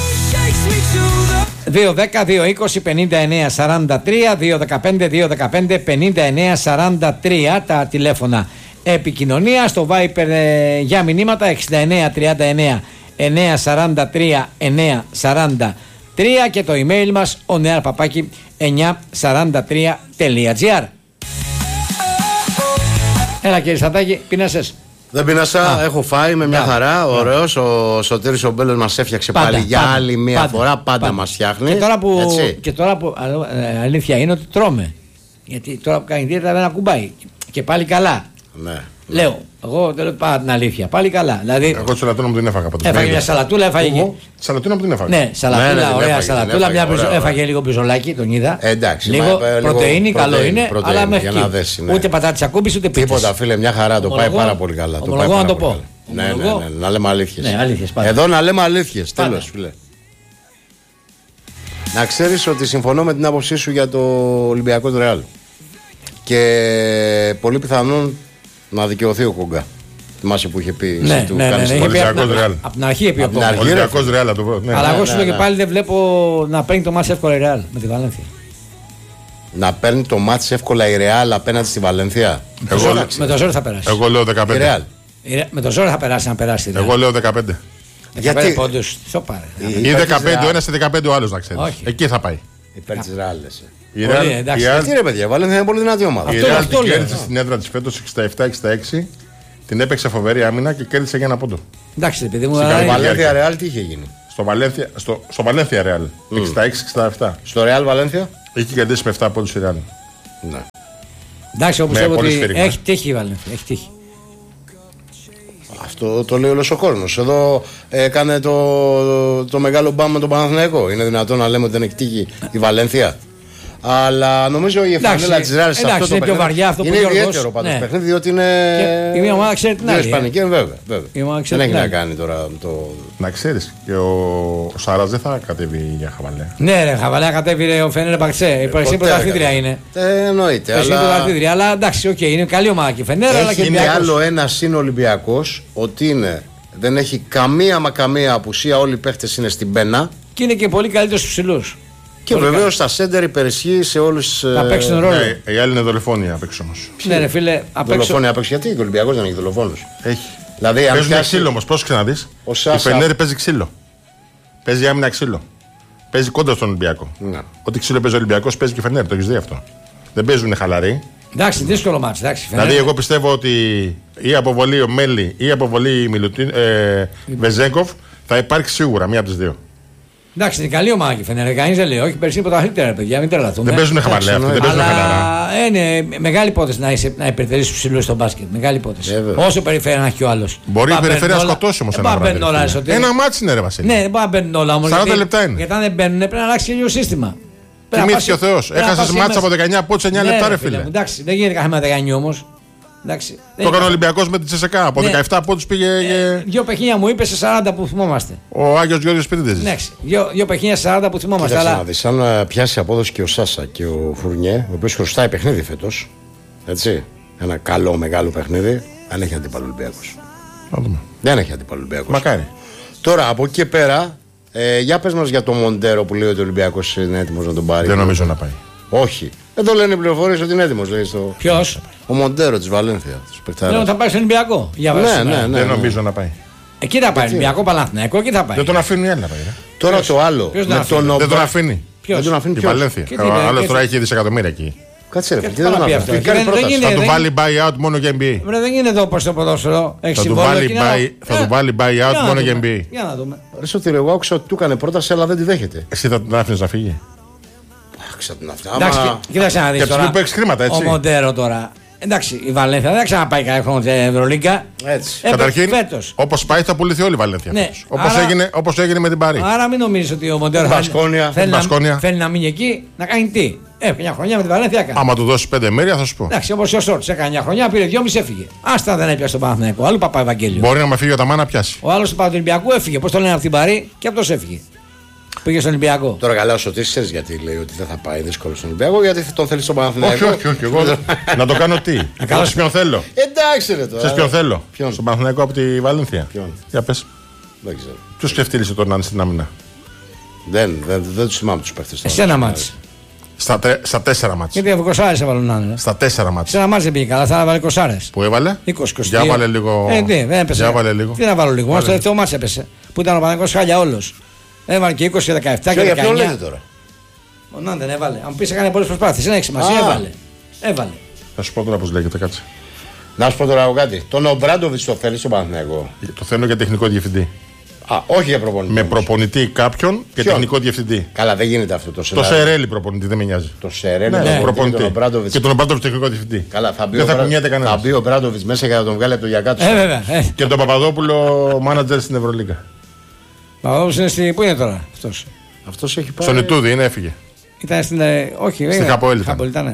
δύο δέκα δύο είκοσι πενήντα εννέα σαράντα τρία, δύο δεκαπέντε δύο δεκαπέντε πενήντα εννέα σαράντα τρία τα τηλέφωνα επικοινωνία. Στο Viper ε, για μηνύματα εξήντα εννέα τριάντα εννέα εννέα σαράντα τρία εννέα σαράντα τρία και το email μας ο νεαρ παπάκι εννιά σαράντα τρία τελεία τζι άρ. Έλα κύριε Σατάκη, πίνασες? Δεν πίνασα, Α, έχω φάει με μια α, χαρά. Ωραίος. Ο Σωτήρης ο Μπέλος μας έφτιαξε πάντα, πάλι για πάντα, άλλη μια πάντα, φορά. Πάντα, πάντα μας φτιάχνει. Και τώρα που, και τώρα που ε, αλήθεια είναι ότι τρώμε. Γιατί τώρα που κάνει δίαιτα δεν ακουμπάει. Και πάλι καλά. Ναι. Λέω, εγώ δεν λέω πάρα την αλήθεια. Πάλι καλά. Δηλαδή, εγώ τη σαλατούνα μου την έφαγα. Έφαγε μια σαλατούλα, έφαγε. Τη σαλατούνα μου την έφαγα. Ναι, σαλατούλα, ναι, ναι, ωραία έφαγε, σαλατούλα. Μια έφαγε, ωραία, έφαγε λίγο μπιζολάκι, τον είδα. Ε, εντάξει, λίγο μα, πρωτεΐνη, καλό πρωτεΐνη, είναι. Πρωτεΐνη, αλλά μέχρι δέσει, ναι. Ούτε πατάτη ακούμπηση, ούτε πίτσα. Τίποτα, φίλε, μια χαρά. Το πάει πάρα πολύ καλά. Ομολογώ να το πω. Ναι, ναι, να λέμε αλήθειες. Ναι, εδώ να λέμε αλήθειες. Τέλος, φίλε. Να ξέρεις ότι συμφωνώ με την άποψή σου για το Ολυμπιακό του Ρεάλ. Και πολύ πιθανόν να δικαιωθεί ο Κόγκα. Θυμάσαι που είχε πει ναι, του ναι, ναι, ναι, Ολυμπιακός Ρεάλ. Από την αρχή είπε ο Κόγκα. Ολυμπιακός Ρεάλ να το πω. Αλλά εγώ σου λέω και πάλι δεν βλέπω να παίρνει το μάτς εύκολα η Ρεάλ με τη Βαλένθια. Να παίρνει το μάτς εύκολα η Ρεάλ απέναντι στη Βαλένθια. Με το ζόρι θα περάσει. Εγώ λέω δεκαπέντε. Με το ζόρι θα περάσει να περάσει. Εγώ λέω δεκαπέντε. Γιατί πόντους, σοπάρε. Ή δεκαπέντε ο ένας και δεκαπέντε ο άλλος να ξέρεις. Εκεί θα πάει. Υπέρ της Ρεάλ λες. Η Ρεάλ, εντάξει, η Ρεάλ... τι ρε παιδιά, η Βαλένθια είναι πολύ δυνατή ομάδα. Η Ρεάλ την κέρδισε στην έδρα της φέτος εξήντα επτά εξήντα έξι. την έπαιξε φοβερή άμυνα και κέρδισε για ένα πόντο. Εντάξει, παιδί μου. Στο Βαλένθια Ρεάλ τι είχε γίνει? Στο Βαλένθια, στο, στο Βαλένθια Ρεάλ. Mm. εξήντα έξι εξήντα επτά. Στο Ρεάλ Βαλένθια. Είχε κερδίσει με επτά πόντους η Ρεάλ. Ναι. Εντάξει, όπως πιστεύω ότι έχει τύχει η Βαλένθια. Έχει τύχει. Αυτό το λέει όλος ο κόσμος. Εδώ έκανε το, το μεγάλο μπαμ με τον Παναθηναϊκό. Είναι δυνατόν να λέμε ότι δεν έχει τύχει η Βαλένθια? Αλλά νομίζω η εφανέλα της Ρεάλ σε αυτό το είναι πιο βαριά αυτό είναι ιδιαίτερο πάντως παιχνίδι, διότι είναι. Και η μία ομάδα ξέρει την άλλη. Ισπανική, βέβαια. βέβαια. Δεν έχει να κάνει τώρα το. Να ξέρεις, και ο, ο Σάρας δεν θα κατέβει για χαβαλέ. Ναι, ρε, χαβαλέ κατέβει ρε, ο Φενέρ Μπαξέ. Η περσίνη πρωταθλήτρια είναι. Ε, εννοείται. Αλλά... πρωταθλήτρια, αλλά εντάξει, οκ, okay, είναι καλή ομάδα και η Φενέρ. Αλλά και είναι άλλο ένα συν Ολυμπιακός, ότι είναι, δεν έχει καμία μα καμία απουσία, όλοι οι παίχτες είναι στην πένα. Και είναι και πολύ καλύτερος στους ψηλούς. Και βεβαίω τα σέντερ υπερισχύει σε όλους. Θα παίξουν ρόλο. Ναι, οι άλλοι είναι δολοφόνοι απ' έξω όμως. Ναι, ρε φίλε, απ' έξω. Δολοφόνοι απ' έξω. Γιατί ο Ολυμπιακός δεν έχει δολοφόνους? Έχει. Δηλαδή, παίζουν πιάσει... ξύλο όμως, πρόσεξε να δεις. Ο Σάσα... Η Φενέρ παίζει ξύλο. Παίζει άμυνα ξύλο. Παίζει κόντρα στον Ολυμπιακό. Ναι. Ό,τι ξύλο παίζει ο Ολυμπιακός παίζει και η Φενέρ, το έχεις δει αυτό. Δεν παίζουν χαλαροί. Εντάξει, δύσκολο μάτς. Δηλαδή, εγώ πιστεύω ότι η αποβολή ο Μέλι ή η αποβολή Μιλουτίν, ε, Βεζέγκοφ θα υπάρξει σίγουρα μία από τις δύο. Εντάξει, είναι καλή ομάδα και Φενέρ. Κανείς δεν λέει, όχι, περσίνη πρωταθλήτρια, παιδιά, μην τρελαθούμε. Δεν παίζουν χαμαλέ αυτοί, δεν παίζουν χαλαρά. Είναι μεγάλη υπόθεση να, να υπερτερήσει του ψηλού στο μπάσκετ. Μεγάλη υπόθεση. Ε, όσο περιφέρεια να έχει ο άλλο. Μπορεί η περιφέρεια να σκοτώσει όμως ένα βράδυ. Ένα μάτσι είναι ρε Βασίλη. Ναι, δεν μπορεί να μπαίνουν όλα όμως. σαράντα λεπτά είναι. Γιατί αν δεν μπαίνουν πρέπει να αλλάξει και λίγο σύστημα. Κοιμήθηκε ο Θεός. Έχασε μάτσα από δεκαεννιά πόντους εννιά λεπτά, ρε φίλε. Εντάξει, δεν γίνεται κάθε μέρα δεκαεννιά όμως. Εντάξει, το έκανε ο Ολυμπιακός με τη Τσεσεκά. Από ναι. δεκαεπτά πόντους πήγε. Ε, δύο παιχνίδια μου είπε σε σαράντα που θυμόμαστε. Ο Άγιος Γιώργος Πυρίδης. Ναι, δύο, δύο παιχνίδια σε σαράντα που θυμόμαστε. Αλλά... να δεις, αν πιάσει απόδοση και ο Σάσα και ο Φουρνιέ, ο οποίος χρωστάει παιχνίδι φέτος. Έτσι. Ένα καλό μεγάλο παιχνίδι. Αν έχει αντίπαλο Ολυμπιακός. Δεν έχει αντίπαλο Ολυμπιακός. Μακάρι. Τώρα από εκεί και πέρα, ε, για πες μας για το Μοντέρο που λέει ότι ο Ολυμπιακός είναι έτοιμος να τον πάρει. Δεν νομίζω να πάει. Όχι. Εδώ λένε οι πληροφορίες ότι είναι έτοιμος. Στο... Ποιος? Ο Μοντέρο της Βαλένθια. Δεν θα πάει στον Ολυμπιακό. Για ναι, ναι, ναι, ναι. Δεν νομίζω να πάει. Εκεί θα πάει. Ολυμπιακό Παναθηναϊκό, εκεί θα πάει. Δεν τον αφήνει ένα να πάει. Τώρα το άλλο. Με τον τον δεν τον αφήνει. Δεν τον αφήνει. Τη Βαλένθια. Ο άλλος τώρα έχει δισεκατομμύρια εκεί. Κάτσε ρε, τι δεν τον αφήνει. Θα του βάλει buyout μόνο για N B A. Δεν είναι εδώ πως το ποδόσφαιρο. Θα του βάλει buyout μόνο για N B A. Για να δούμε. Ρε Σωτήρη, εγώ άκουσα ότι του έκανε πρόταση αλλά δεν τη δέχεται. Εσύ θα τον άφηνες να φύγει? Εντάξει, κοίταξε να δεις τώρα. Χρήματα, έτσι. Ο Μοντέρο τώρα. Εντάξει, η Βαλένθια δεν θα ξαναπάει κανένα χρόνο στην Ευρωλίγκα. Έτσι. Καταρχήν, όπως πάει θα πουληθεί όλη η Βαλένθια. Ναι. Όπως άρα... έγινε, έγινε με την Παρί. Άρα μην νομίζεις ότι ο Μοντέρο θέλει, να, θέλει να μείνει εκεί να κάνει τι. Ε, μια χρονιά με την Βαλένθια έκανε. Άμα του δώσει πέντε μέρια θα σου πω. Εντάξει, όπως ο Σόρτς έκανε μια χρονιά, πήρε δυόμιση, έφυγε. Άστα δεν έπιασε τον Παναθηναϊκό. Αλλού Παπά Ευαγγέλιο. Μπορεί να με φύγει ο Ταμά να πιάσει. Ο άλλος του Παναθηναϊκού έφυγε. Πώς το λένε από την Παρί και αυτό έφυγε. Πήγε στον Ολυμπιακό. Τώρα καλά, ο Σωτήρης ξέρεις γιατί λέει ότι δεν θα πάει δύσκολο στον Ολυμπιακό, γιατί τον θέλει στον Παναθηναϊκό. Όχι, όχι, όχι. Εγώ να το κάνω τι. Να ποιον θέλω. Εντάξει, ρε τώρα. Σε ποιον θέλω. Ποιον? Στον Παναθηναϊκό από τη Βαλένθια. Ποιον? Για πες. Δεν ξέρω. Ποιο σκεφτείλησε τον να είναι στην άμυνα? Δεν, δεν, δεν του θυμάμαι του παίχτες. Εσένα μάτς. Στα, τρε, στα τέσσερα μάτς. Γιατί από είκοσι έβαλε να είναι. Στα τέσσερα μάτς. Σε ένα μάτς δεν πήγε καλά, θα έβαλε είκοσι. Που έβαλε? είκοσι είκοσι. Για βάλε λίγο. Ε, ναι, δεν έπεσε. Για βάλε λίγο. Τι να βάλω λίγο. Μόνο στο τελευταίο μάτς έπεσε. Που ήταν ο Παναθηναϊκός χάλια όλος. Έβαλε και είκοσι, δεκαεπτά και δεκαεννιά. Για ποιον λέτε τώρα? Ο Νάν δεν έβαλε. Αν πει έκανε πολλές προσπάθειες, δεν έχει σημασία. Έβαλε. Έβαλε. Θα σου πω τώρα πώς λέγεται, κάτσε. Να σου πω τώρα κάτι. Τον Ομπράντοβιτς το θέλει στον Παναθηναϊκό? Το θέλω για τεχνικό διευθυντή. Α, όχι για προπονητή. Με προπονητή κάποιον και Ποιον? Τεχνικό διευθυντή. Καλά, δεν γίνεται αυτό το Το Σερέλι προπονητή, δεν με νοιάζει. Το Σερέλι ναι, προπονητή. Και τον Ομπράντοβιτς τεχνικό διευθυντή. Καλά, θα μπει δεν ο, θα κουνιέται κανένας. Θα μπει ο Ομπράντοβιτς μέσα για να τον βγάλει από το γιακάτο. Ε, βέβαια. Ε. Και τον Παπαδόπουλο μάνατζερ στην Ευρωλίγκα. Παπαδόπουλος είναι στη. Πού είναι τώρα αυτός? Αυτός έχει πάει. Στον Ιτούδη είναι, έφυγε. Ήταν στην. Όχι, στην Χαπόελ.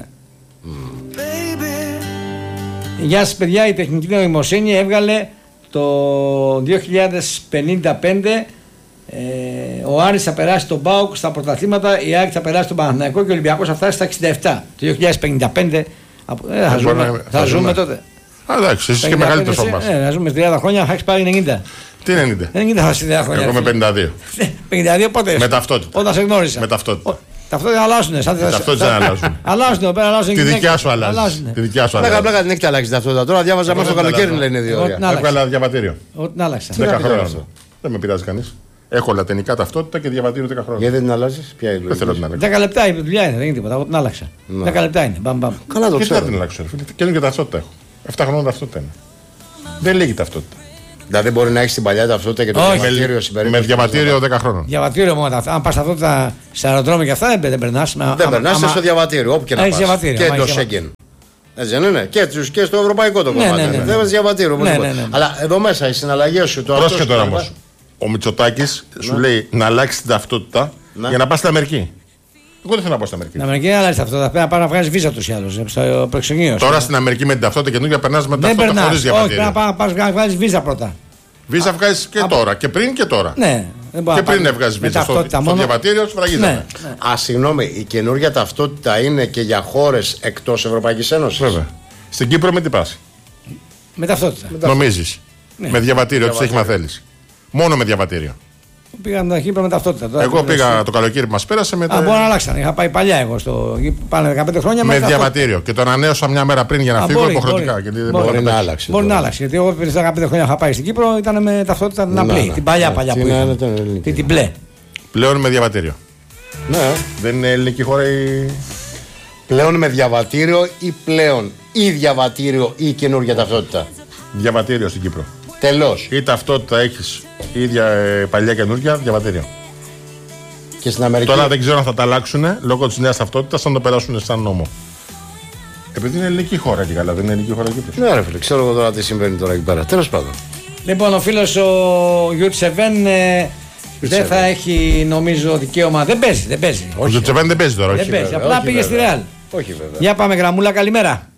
Γεια σας παιδιά, η τεχνική νοημοσύνη έβγαλε το δύο χιλιάδες πενήντα πέντε ε, ο Άρης θα περάσει τον ΠΑΟΚ στα πρωταθλήματα, η ΑΕΚ θα περάσει τον Παναθηναϊκό και ο Ολυμπιακός θα φτάσει στα εξήντα επτά. Το δύο χιλιάδες πενήντα πέντε ε, θα, ζούμε, θα, θα ζούμε τότε. Α, εντάξει, είσαι και μεγαλύτερος από εμάς. Ε, θα ζούμε τριάντα χρόνια, θα έχεις πάρει ενενήντα. Τι ενενήντα? ενενήντα θα τριάντα χρόνια. Εγώ είμαι πενήντα δύο. πενήντα δύο πότε? Με ταυτότητα. Όταν σε γνώρισα. Με ταυτότητα. Ταυτότητα αλλάζουν. Ταυτότητα δεν αλλάζουν. Αλλάζουν, πέρα αλλάζουν. Τη δικιά σου αλλάζει. Τη δικιά σου αλλάζει. Πλάκα, πλάκα την έχετε αλλάξει ταυτότητα. Τώρα διάβαζα μέσα στο καλοκαίρι λένε δύο ώρες. Έβγαλα διαβατήριο. Ό,τι να άλλαξα. δέκα χρόνια. Δεν με πειράζει κανείς. Έχω λατινικά ταυτότητα και διαβατήριο δέκα χρόνια. Γιατί δεν την αλλάζει? Ποια είναι η λογική? Δεν θέλω να την αλλάξω. δέκα λεπτά η δουλειά είναι, δεν είναι τίποτα. Την άλλαξα. δέκα λεπτά είναι. Μπαμ, μπαμ. Καλά το ξέρω. Δεν θα την αλλάξω. Και είναι και ταυτότητα έχω. επτά χρόνια ταυτότητα είναι. Δεν λύγει ταυτότητα. Δηλαδή μπορεί να έχει την παλιά ταυτότητα και το Όχι. διαβατήριο συμπερίληψη. Με διαβατήριο δέκα χρόνων. Διαβατήριο μόνο. Αν πα ταυτότητα σε αεροδρόμιο και αυτά δεν περνά. Δεν περνά στο διαβατήριο, όπου και να πα. Και το Σέγγεν. Έτσι δεν είναι. Και, και στο ευρωπαϊκό το κομμάτι. Ναι, ναι, ναι. Δεν βάζει διαβατήριο. Ναι, ναι, ναι. Αλλά εδώ μέσα οι συναλλαγέ σου. Πρόσεχε τώρα όμως. Ο Μητσοτάκης σου λέει να αλλάξει την ταυτότητα για να πα στην Αμερική. Εγώ δεν θέλω να πάω στην Αμερική. Στην Αμερική δεν αλλάζει ταυτότητα. Πρέπει να πάει να βγάζει βίζα του ή άλλου. Στο προεξενείο. Τώρα στην Αμερική με την ταυτότητα καινούργια περνά με ταυτότητα χωρίς διαβατήριο. Όχι, πρέπει να βγάζει βίζα πρώτα. Βίζα βγάζει και τώρα. Και πριν και τώρα. Ναι. Και πριν έβγαζε βίζα στο, στο διαβατήριο, σφραγίζαμε. Ναι, ναι. Α, συγγνώμη, η καινούργια ταυτότητα είναι και για χώρες εκτός Ευρωπαϊκής Ένωσης. Βέβαια. Στην Κύπρο με τι πα. Με ταυτότητα. Νομίζει. Ναι. Με διαβατήριο, τι έχει μαθαίνει. Μόνο με διαβατήριο. Πήγα στην Κύπρο με ταυτότητα. Τώρα εγώ πήγα εσύ. Το καλοκαίρι που μα πέρασε με. Α, μπορεί να αλλάξαν. Είχα πάει παλιά εγώ στο. Πάνε δεκαπέντε χρόνια με, με διαβατήριο. Και το ανανέωσα μια μέρα πριν για να Α, φύγω υποχρεωτικά. Μπορεί, μπορεί, μπορεί, μπορεί να άλλάξει. Μπορεί να άλλάξει. Γιατί εγώ πριν δεκαπέντε χρόνια είχα πάει στην Κύπρο ήταν με ταυτότητα την απλή. Την παλιά παλιά που είχα. Την μπλε. Πλέον με διαβατήριο. Ναι. Δεν είναι ελληνική χώρα η. Πλέον με διαβατήριο ή πλέον ή διαβατήριο ή καινούργια ταυτότητα. Διαβατήριο στην Κύπρο. Τελώς. Ή ταυτότητα έχει η ίδια ε, παλιά καινούργια, διαβατήριο. Και στην Αμερική. Τώρα δεν ξέρω αν θα τα αλλάξουν λόγω τη νέα ταυτότητα, θα το περάσουν σαν νόμο. Επειδή είναι ελληνική χώρα και καλά, δεν είναι ελληνική χώρα η Κύπρος. Ναι, ρε φίλε, ξέρω εγώ τώρα τι συμβαίνει τώρα εκεί πέρα. Τέλος πάντων. Λοιπόν, ο φίλος ο Γιουτσεβέν ε, δεν θα έχει νομίζω δικαίωμα. Δεν παίζει, δεν παίζει. Ο Γιουτσεβέν δεν παίζει τώρα, όχι. Δεν παίζει, βέβαια, απλά όχι, πήγε βέβαια. στη Ρεάλ. Όχι βέβαια. Για πάμε, Γραμμούλα, καλημέρα.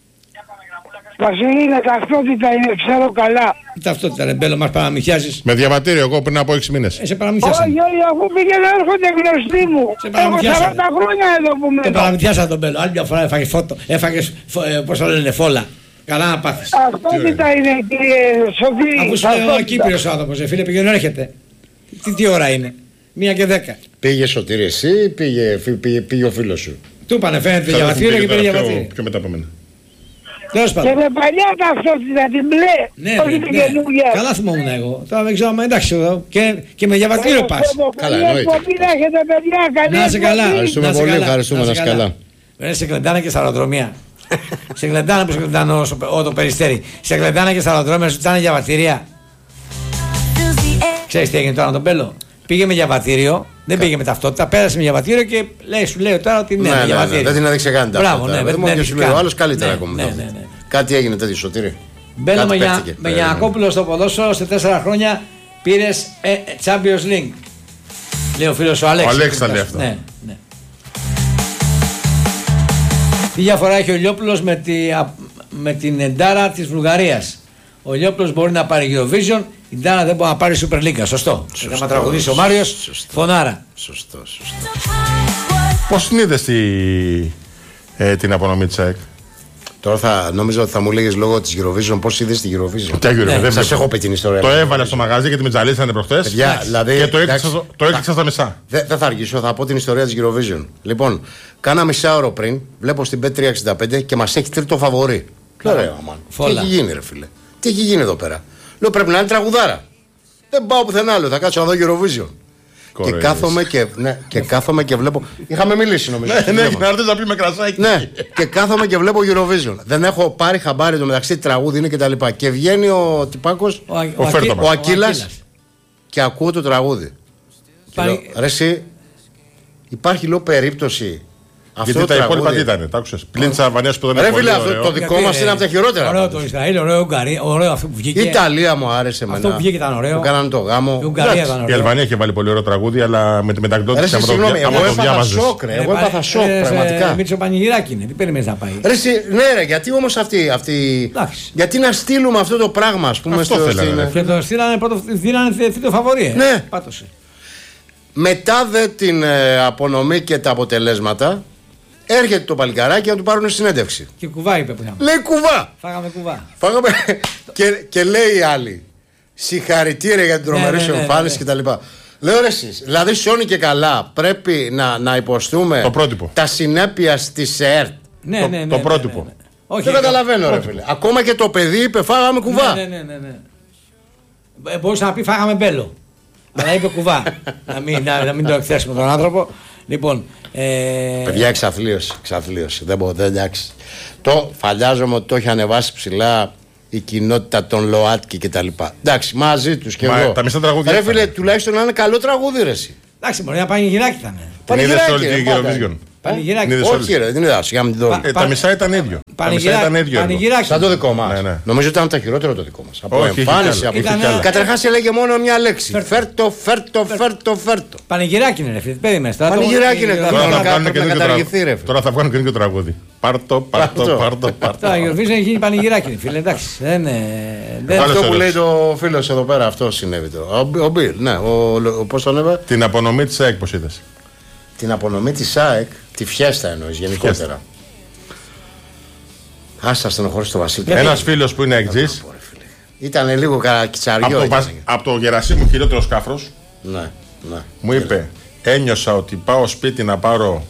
Βασίλη, είναι ταυτότητα, είναι, ξέρω καλά. Τι ταυτότητα, ρε Μπέλο, μας παραμυθιάζεις. Με διαβατήριο, εγώ πριν από έξι μήνες. Ε, σε παραμυθιάσαν. Όχι, όχι, αφού πήγαινε έρχονται γνωστοί μου. Έχω σαράντα χρόνια εδώ που μένω. Σε παραμυθιάσαν τον Μπέλο. Άλλη μια φορά έφαγες φώτο, έφαγες, ε, πώς το λένε, φόλα. Καλά να πάθεις. Ταυτότητα είναι, κύριε Σοφή. Αφού σου λέει ο Κύπριος άνθρωπος, ε, φίλε, πήγαινε έρχεται. Τι, τι ώρα είναι, μία και δέκα. Πήγε Σωτήρη εσύ ή πήγε, πήγε, πήγε ο φίλος σου. Του είπανε, φαίνεται διαβατήριο και πήγε διαβατήριο. Πιο μετά από μένα. Και με παλιά ταυτότητα, την μπλε, ναι, όχι ναι, την ναι. καινούργια. Καλά θυμόμουν εγώ. Τώρα δεν ξέρω αν εντάξει εδώ. Και, και με διαβατήριο πας. Καλά, εννοείται. Να είσαι καλά. Ευχαριστούμε πολύ, ευχαριστούμε, να είσαι καλά. Δεν σε κλεντάνε και στα αεροδρομία. Σε κλεντάνε που σε κλεντάνε όσο το Περιστέρι. Σε κλεντάνε και στα αεροδρόμια σου τσάνε διαβατήρια. Ξέρεις τι έγινε τώρα τον Μπέλο. Πήγε με διαβατήριο, δεν πήγε με ταυτότητα, πέρασε με διαβατήριο και λέει, σου λέει τώρα ότι ναι, ναι, με διαβατήριο. Ναι, ναι, δεν την έδειξε καν ταυτότητα. Μπράβο, ναι, δεν την σου λέει ο άλλος καλύτερα ναι, ακόμα. Ναι, ναι, ναι. Κάτι έγινε τέτοιο, Σωτήρη. Μπέλο με, για, με Γιαννακόπουλο στο ποδόσφαιρο σε τέσσερα χρόνια πήρες ε, Champions League. Λέει ο φίλος ο Αλέξης. Ο Αλέξης τα λέει αυτό. Ναι, ναι. Τι διαφορά έχει ο Λιόπουλος με, τη, με την Εντάρα της Βουλγαρίας. Ο Λιόπουλος μπορεί να πάρει Eurovision, η Ντάρα δεν μπορεί να πάρει Super League. Σωστό. Θα μα τραγουδήσει ο Μάριος. Φωνάρα. Σωστό, σωστό. Πώς την είδες τη, ε, την απονομή της ΑΕΚ? Τώρα θα νόμιζα ότι θα μου λέγες λόγω της Eurovision πώς είδες τη Eurovision. Τι Eurovision, ναι, σας έχω πει την ιστορία. Το έβαλε στο μαγαζί και τη μετζαλίσανε προχθές. Δηλαδή, και το έκλειξα, το έκλειξα στα μισά. Δεν δε θα αργήσω, θα πω την ιστορία της Eurovision. Λοιπόν, κάνα μισάωρο πριν, βλέπω στην μπετ τριακόσια εξήντα πέντε και μας έχει τρίτο φαβορί. Λέω, τι έχει γίνει, ρε φίλε. Τι έχει γίνει εδώ πέρα. Λέω πρέπει να είναι τραγουδάρα. Δεν πάω πουθενά άλλο, θα κάτσω να δω Eurovision. Και κάθομαι και, ναι, και κάθομαι και βλέπω. Είχαμε μιλήσει νομίζω. Ναι, ναι, να έρθει να πει με κρασάκι. Ναι, και κάθομαι και βλέπω Eurovision. Δεν έχω πάρει χαμπάρι το μεταξύ τραγούδι είναι και τα λοιπά. Και βγαίνει ο τυπάκος, ο, ο, ο, ο, ο Ακύλας και ακούω το τραγούδι. Πάρει... Ρε εσύ, υπάρχει λέω περίπτωση. Αυτό γιατί τα υπόλοιπα τι ήταν, τα άκουσες. Πλην της Αλβανίας που δεν είναι. Ρε φίλε, αυτό το δικό μας είναι από τα χειρότερα. Ωραίο το Ισραήλ, ωραίο Ουγγαρία, ωραίο αυτό που βγήκε. Η Ιταλία μου άρεσε εμένα. Αυτό που βγήκε ήταν ωραίο. Που κάνανε το γάμο. Η Ουγγαρία ήταν ωραίο. Η Αλβανία είχε βάλει πολύ ωραίο τραγούδι, αλλά με τη μετακδότηση από το διάβαζες. Εγώ έπαθα σοκ πραγματικά. Μίτσο Πανηγυράκι είναι, τι περιμένεις να πάει. Ναι, ρε, γιατί όμως αυτή. Γιατί να στείλουμε αυτό το πράγμα, α πούμε, στο στείλανε. Και το στείλανε πρώτο, στείλανε τρίτο φαβορί. Ναι. Μετά δε την απονομή και τα αποτελέσματα. Έρχεται το παλικαράκι να του πάρουν συνέντευξη. Και κουβά είπε που είχαμε. Λέει κουβά. Φάγαμε κουβά. Φάγαμε... και, και λέει οι άλλοι. Συγχαρητήρια για την τρομερή σου εμφάνιση κτλ. Λέω ρε εσείς, δηλαδή σώνει και καλά πρέπει να, να υποστούμε το πρότυπο. Τα συνέπεια της ΕΡΤ. Ναι, το, ναι, ναι, το ναι, πρότυπο. Ναι, ναι, ναι. Όχι, δεν καταλαβαίνω ρε φίλε. Ακόμα και το παιδί είπε φάγαμε κουβά. Ναι, ναι, ναι, ναι. Ε, μπορούσε να πει φάγαμε μπέλο. Αλλά είπε κουβά. να, μην, να, να μην το εκθέσουμε τον άνθρωπο. Λοιπόν, ε... παιδιά, εξαθλίωση, εξαθλίωση. Δεν μπορώ, δεν εντάξει. Το φαντάζομαι ότι το έχει ανεβάσει ψηλά η κοινότητα των ΛΟΑΤΚΙ κτλ. Εντάξει, μαζί τους και Μα, εγώ. Τα μισά τραγούδια. Ρε φίλε, τουλάχιστον να είναι καλό τραγούδι, ρε εσύ. Εντάξει, μπορεί να πανηγυράκι θα είναι. Πανηγυράκι. Πανηγυράκι. Όχι, ρε, δεν είναι άσχημα με την δω. Ε, τα μισά ήταν ίδιο. Τα μισά ήταν ίδιο. Πανηγυράκι. Σαν το δικό μας. Ναι, ναι. Νομίζω ότι ήταν το χειρότερο το δικό μας. Από Όχι, εμφάνιση, από Ήτανε- καταρχάς έλεγε μόνο μια λέξη. Φέρτο, φέρτο, φέρτο, φέρτο. Πανηγυράκι είναι, ρε φίλε. Περίμενε. Πανηγυράκι είναι. Τώρα θα Κανονικά βγάλουν πρέπει να καινούργιο καταργηθεί, ρε τραγούδι. φίλε. Τώρα θα βγάλουν καινούργιο τραγούδι. Πάρτο, πάρτο, πάρτο, πάρτο. Τώρα η Eurovision έχει γίνει πανηγυράκι, ρε φίλε. Εντάξει. Δεν είναι. δεν- Άλλος Αυτό που λέει ερώτηση. το φίλος εδώ πέρα, αυτό συνέβη τώρα. Ο, ο Μπιλ, ναι, ο, ο, πώς τον έβαλε. Την απονομή της ΑΕΚ, πώς είδες? Την απονομή της ΑΕΚ, τη φιέστα εννοείς γενικότερα. Άστα στενοχωρήσει το Βασίλη. Ένας φίλος που είναι εκτζής, Ήταν λίγο καρακιτσαριό. από το, ήταν. Βασ- από το Γερασίμου χειρότερο σκάφρος, Ναι, ναι. μου είπε, ένιωσα ότι πάω σπίτι να πάρω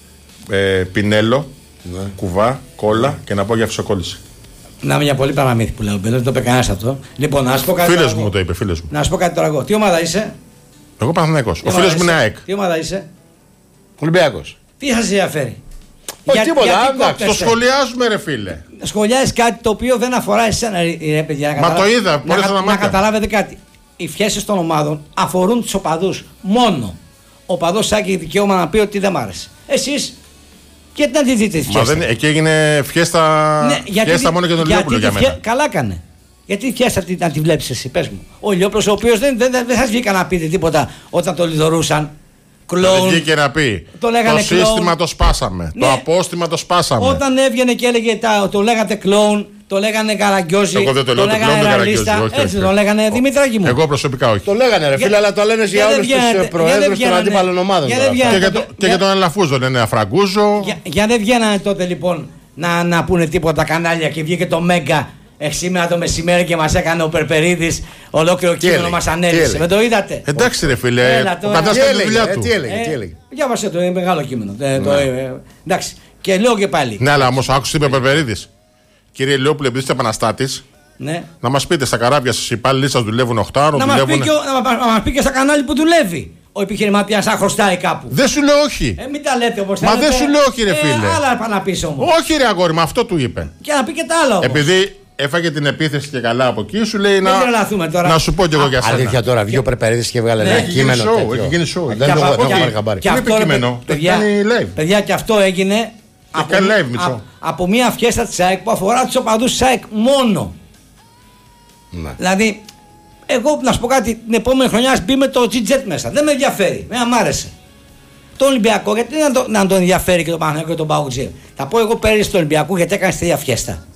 ε, πινέλο, Ναι. κουβά, κόλλα και να πω για φυσοκόλληση. Να είναι μια πολύ παραμύθι που λέω. Μπέλο, δεν το είπε κανένα αυτό. Λοιπόν, να σου πω κάτι. Φίλος τώρα μου εγώ. το είπε, φίλος μου. Να σου πω κάτι τώρα εγώ. Τι ομάδα είσαι? Εγώ Παναθηναϊκός. Τι Ο φίλος ομάδα μου είναι είσαι? ΑΕΚ. Τι ομάδα είσαι? Ολυμπιακός. Τι σας ενδιαφέρει? Όχι, τίποτα, εντάξει, Το κόπτεστε? σχολιάζουμε, ρε φίλε. Σχολιάζεις κάτι το οποίο δεν αφορά εσένα, ρε ρε παιδιά. να Μα καταλάβετε- το είδα, να, μπορείς κα- να να μάθεις. καταλάβετε κάτι. Οι φιέσεις των ομάδων αφορούν τους οπαδούς μόνο. Ο οπαδός έχει δικαίωμα να πει ότι δεν μ' άρεσε. Εσείς, γιατί να τη δείτε τη Μα φιέστα? δεν, εκεί έγινε φιέστα, Ναι, γιατί φιέστα τη- μόνο για τον γιατί Λιόπουλο τη για φιέ- μένα. Καλά έκανε. Γιατί φιέστα τη- να τη βλέπεις εσύ, πες μου. Ο Λιόπουλος, ο οποίος δεν, δεν, δεν σας βγήκα να πείτε τίποτα όταν το λιδωρούσαν. Δεν Κλόουν. βγήκε να πει. Το λέγανε κλόουν. σύστημα το σπάσαμε. Ναι. Το απόστημα το σπάσαμε. Όταν έβγαινε και έλεγε τα, το λέγατε κλόουν, το λέγανε καραγκιόζι, Εγώ δεν το λέω, το λέγανε κλόουν δεν ραλίστα. καραγκιόζι, όχι, Έτσι όχι. το λέγανε, Δημητράκη μου. Εγώ προσωπικά όχι. Το λέγανε ρε φίλε, Για- αλλά το λένε για για δεν όλους βγαίνατε- τους προέδρους για των δεν βγαίνανε- αντίπαλων ομάδων. για τώρα δεν αυτά. Και για, βγαίνατε- το, και για τον Αλαφούζο λένε Αφραγκούζο. Για, για δεν βγαίνανε τότε λοιπόν να, να πούνε τίποτα τα κανάλια και βγήκε το Μέγκα ε, σήμερα το μεσημέρι και μας έκανε ο Περπερίδης ολόκληρο κείμενο έλεγε, μας τι ανέλησε. έλεγε. Δεν το είδατε? Εντάξει ρε φίλε, Έλα ο τώρα. καθένας Τι κάνει τη έλεγε, δουλειά ε, του. τι έλεγε, τι έλεγε. Διάβασε το, είναι μεγάλο κείμενο. Ε, το, ε, εντάξει. Και λέω και πάλι. Ναι, αλλά όμως άκουσε τι είπε ο Περπερίδης. Κύριε Λιόπουλε, επειδή είστε επαναστάτης, Ναι. να μας πείτε στα καράβια σας οι υπάλληλοι σας δουλεύουν οκτώ ώρο, Να μας, πει δουλεύουν. και, ο- να, μας- να μας πει και στα κανάλια που δουλεύει ο επιχειρηματίας αν χρωστάει κάπου. Δεν σου λέω όχι. Ε, μην τα λέτε όπως Μα θέλετε. δεν σου λέω όχι, ρε φίλε. Ε, άλλα πάνε να πεις όμως. Όχι ρε αγόρι, με αυτό του είπε. Και να πει και τα άλλα όμως. Επειδή έφαγε την επίθεση και καλά από εκεί, σου λέει Μην να, τρελαθούμε τώρα. να σου πω κι εγώ για σένα. Αλήθεια τώρα, βγει ο Περπερίδης και βγάλε Ναι, ένα έχει γίνει κείμενο show, τέτοιο. έχει γίνει show. Δεν Και το αυτό- έχω και- πάρει χαμπάρι. και Δεν αυτό, είπε ρε, κείμενο, το παιδιά, κάνει live. παιδιά, και αυτό έγινε από, κάνει live, μ- Μητσό. α- από μια φιέστα της ΑΕΚ που αφορά τους οπαδούς της ΑΕΚ μόνο. Ναι. Δηλαδή, εγώ να σου πω κάτι, την επόμενη χρονιά ας μπει με το G-Jet μέσα. Δεν με ενδιαφέρει, με μ' άρεσε. Το Ολυμπιακό, γιατί να το, να τον ενδιαφέρει και τον Παναγιώτο και τον Πάοκ G. Θα πω εγώ πέρυσι στο Ολυμπιακό γιατί έκανε τέτοια φιέστα.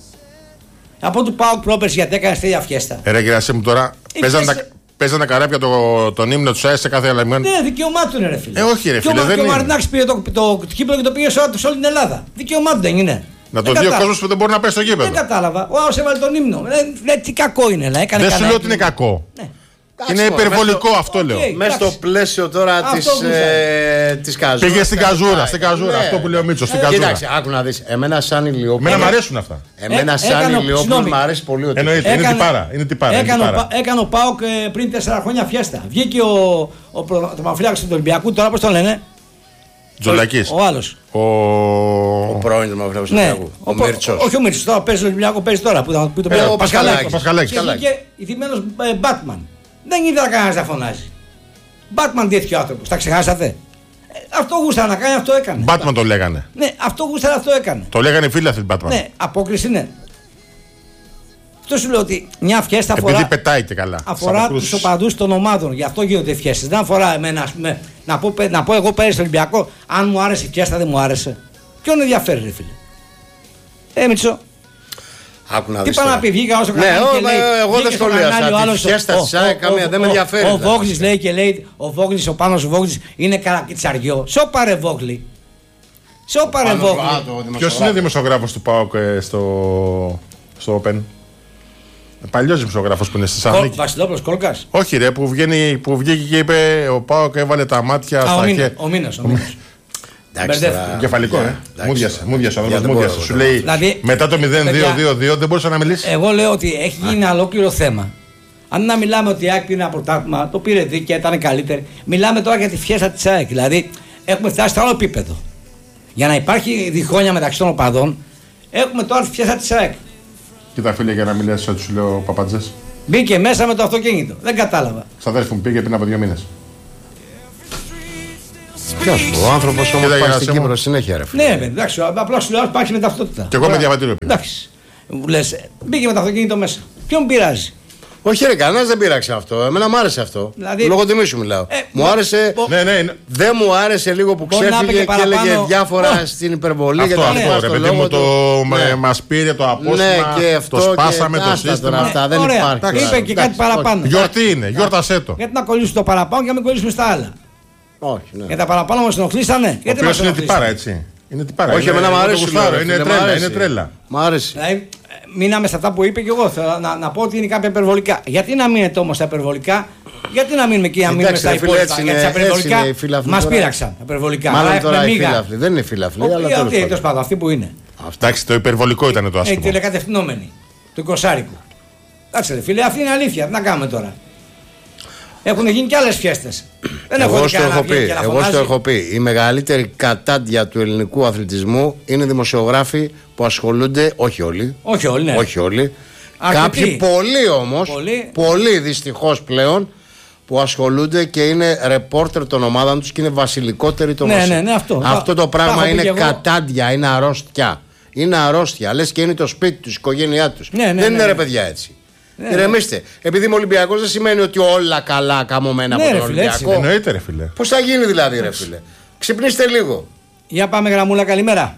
Θα πω του Πάοκ πρόπερσι γιατί έκανε τέτοια φιέστα. Ε, ρε κύριε μου τώρα, Ε, παίζαν τα, πιάσε- παίζαν τα καράβια το, τον ύμνο του ΣΑΕΣ σε κάθε αλλαγμένο. Ναι, δικαίωμά του είναι, ρε φίλε. Ε, όχι, ρε Και ο φίλε, Μα- δεν και ο είναι. Μαρινάκης πήρε το, το, το, κύπελο και το πήγε σε, όλη- σε όλη την Ελλάδα. Δικαίωμά του δεν είναι. Να Δεν το δει ο κατάλαβα. κόσμο που δεν μπορεί να πέσει στο Δεν γήπεδο. κατάλαβα. Ο Άος έβαλε τον ύμνο. Λέει, λέει, τι κακό είναι, λέει. Έκανε Δεν σου κανένα λέω ότι είναι ύμνο. κακό. Ναι. Είναι μωρέ, υπερβολικό μέσα αυτό Οκ. λέω. Μέσα στο Εντάξει. πλαίσιο τώρα Αυτό της, γούσταρα. ε, της καζούρας. Πήγε στην καζούρα, κάνει. στην καζούρα. Ναι. Αυτό που λέει ο Μίτσο, στην Ε, καζούρα. Κοίταξε, άκου να δεις. Εμένα σαν Ηλιόπουλος. Εμένα μου αρέσουν αυτά. Εμένα Ε, σαν έκανε ο- Ηλιόπουλος συγγνώμη. μου αρέσει πολύ ότι. Εννοείται, είναι Έκανε- τυπάρα. Είναι τυπάρα. είναι Έκανε, ο, τυπάρα. Πα- έκανε ο Πάοκ ε, πριν τέσσερα χρόνια φιέστα. Βγήκε ο, ο πρωτομαφυλάκης του Ολυμπιακού, τώρα πώς τον λένε. Τζολακής. Ο άλλος. Ο. Ο πρώην του Μαυρέου Ναι, Ολυμπιακού. Ο προ- Μίρτσος. όχι ο Μίρτσος, τώρα παίζει ο Ολυμπιακό, παίζει τώρα που, ήταν- που τον Ε, πήρε ο ο Πασχαλάκης. Πασχαλάκης. Ο Πασχαλάκης. Και βγήκε ηθημένος ε, Batman. Δεν ήθελα κανένας να φωνάζει. Batman τέτοιο άνθρωπος, τα ξεχάσατε. Ε, αυτό γούσταρα να κάνει, αυτό έκανε. Batman το λέγανε. Ναι, αυτό γούσταρα, αυτό έκανε. Το λέγανε οι φίλοι αυτοί του Batman. Ναι, απόκριση ναι. Αυτό σου λέω ότι μια φιέστα Επειδή αφορά, πετάει και καλά. αφορά Σαν του ακούς- οπαδούς των ομάδων. Γι' αυτό γίνονται φιέστες. Δεν αφορά εμένα, ας πούμε, να πω, πε- να πω εγώ πέρυσι στο Ολυμπιακό, αν μου άρεσε η φιέστα, δεν μου άρεσε. Ποιον ενδιαφέρει, ρε φίλε. Ε, Μητσό, Άκου να τι δεις πάει να τώρα. πει, βγήκα όσο Ναι, κανάλι ο- και λέει. εγώ δεν βγήκε στο σχολίασα κανάλι ο τη άλλος, φιέστα ο- της ο- ΑΕΚ, ο- καμία, ο- δεν με ο- ενδιαφέρει, Ο δηλαδή. Βόγλης λέει και λέει, ο Βόγλης, ο Πάνος ο Βόγλης είναι καρακιτσαριό. Σώπα ρε Βόγλη. Σώπα ρε Βόγλη. Ποιο είναι δημοσιογράφο του ΠΑΟΚ ε, στο, στο Open. Παλιό δημοσιογράφο που είναι στη Θεσσαλονίκη. Βασιλόπουλος Κόλκας. Όχι, ρε, που, βγαίνει, που βγήκε και είπε ο ΠΑΟΚ έβαλε τα μάτια Α, ο στα Μίνος, χέρια. ο Μίνος, ο Μίνος. Εντάξει, Μπερδεύτηκα. τώρα- Κεφαλικό, Ναι, ε. εντάξει, Μούδιασε, τώρα. μούδιασε, ο Για, άνθρωπος δεν μούδιασε. μπορώ Σου εγώ λέει Δηλαδή, μετά το μηδέν δύο δύο δύο δεν μπορούσε να μιλήσει. Εγώ λέω ότι έχει γίνει ένα ολόκληρο θέμα. Αν να μιλάμε ότι η ΑΕΚ πήρε ένα πρωτάθλημα, το πήρε δίκαια, ήταν καλύτερη. Μιλάμε τώρα για τη φιέστα τη ΑΕΚ. Δηλαδή, έχουμε φτάσει στο άλλο επίπεδο. Για να υπάρχει διχόνοια μεταξύ των οπαδών, έχουμε τώρα τη φιέστα τη ΑΕΚ. Κοίτα φίλε, για να μην λες ότι σου λέω ο Παπατζές. Μπήκε μέσα με το αυτοκίνητο. Δεν κατάλαβα. Ξαδέρφη μου πήγε πριν από δύο μήνες. Ποιος, ο άνθρωπος όμως πάει στην Κύπρο συνέχεια ρε φίλε. Ναι, εντάξει, απλώς σου λέω υπάρχει με ταυτότητα. Και εγώ με διαβατήριο πήγα. Εντάξει. Μου λες, μπήκε με το αυτοκίνητο μέσα. Ποιον πειράζει? Όχι ρε, κανένας δεν πειράξε αυτό. Εμένα μου άρεσε αυτό. Δηλαδή, λόγω τιμή σου μιλάω. Ε, μου άρεσε. Μπο... Ναι, ναι, ναι. Δεν μου άρεσε λίγο που ξέφυγε και, και έλεγε διάφορα oh. στην υπερβολή. Αυτό, και αυτό, αυτό ρε παιδί μου, το ναι. μας πήρε το απόστημα. Ναι, και αυτό, το σπάσαμε και το σύστημα. Αυτά δεν υπάρχει. Είπε και κάτι παραπάνω. Γιορτή είναι, γιόρτασέ το. Γιατί να κολλήσουμε το παραπάνω και να μην κολλήσουμε στα άλλα. Όχι, ναι. Για τα παραπάνω μας ενοχλήσανε. Γιατί μας είναι τυπάρα έτσι. Είναι τυπάρα. Όχι, εμένα μου αρέσει. Είναι τρέλα. Μ' άρεσε. Μείναμε σε αυτά που είπε και εγώ. Θέλω να, να πω ότι είναι κάποια υπερβολικά. Γιατί να μείνετε όμως στα υπερβολικά, γιατί να μείνουμε εκεί να μείνουμε στα υπόλοιπα? Γιατί τα υπερβολικά μας πήραξαν. Υπερβολικά. Μάλλον τώρα οι φίλαθλοι. Δεν είναι φίλαθλοι. Τέλος πάντων, αυτοί που είναι. Εντάξει, το υπερβολικό ήταν το άσχημο. Οι τηλεκατευθυνόμενοι του εικοσάρικου. Εντάξει, ρε φίλε, αυτή είναι αλήθεια. Τι να κάνουμε τώρα. Έχουν γίνει και άλλες φιέστες. Δεν εγώ στο έχω πει. Εγώ στο έχω πει. Η μεγαλύτερη κατάντια του ελληνικού αθλητισμού είναι δημοσιογράφοι που ασχολούνται, όχι όλοι. Όχι όλοι, ναι. Όχι όλοι. Κάποιοι πολλοί όμως, πολλοί, πολλοί δυστυχώς πλέον, που ασχολούνται και είναι ρεπόρτερ των ομάδων τους και είναι βασιλικότεροι των ναι, ναι, ναι, αυτό. αυτό το πράγμα είναι κατάντια, είναι αρρώστια. Είναι αρρώστια. Λες και είναι το σπίτι τους, η οικογένειά τους. Ναι, ναι, δεν ναι, είναι ναι. ρε παιδιά έτσι. Ναι, ηρεμήστε. Επειδή είμαι Ολυμπιακός δεν σημαίνει ότι όλα καλά καμωμένα ναι, από τον Ολυμπιακό. Εννοείται, ρε φίλε. Πώς θα γίνει δηλαδή, ρε φίλε? Ξυπνήστε λίγο. Για πάμε, Γραμμούλα, καλημέρα.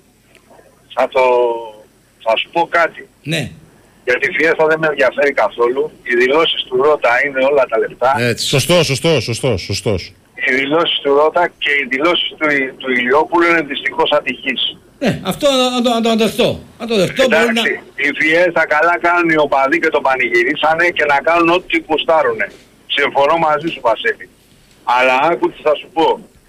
Θα, το... θα σου πω κάτι. Ναι. Για τη Φιέστα δεν με ενδιαφέρει καθόλου. Οι δηλώσεις του Ρώτα είναι όλα τα λεπτά. Έτσι. Σωστό, σωστό, σωστό, σωστός. Οι δηλώσεις του Ρώτα και οι δηλώσεις του, του Ηλιόπουλου είναι δυστυχώς ατυχείς. Ναι, αυτό να το δεχτώ. Να το δεχτώ. Εντάξει, να... οι Φιέστα καλά κάνουν οι οπαδοί και το πανηγυρίσανε και να κάνουν ό,τι κουστάρουνε. Συμφωνώ μαζί σου, Βασίλη. Αλλά άκου τι θα σου πω.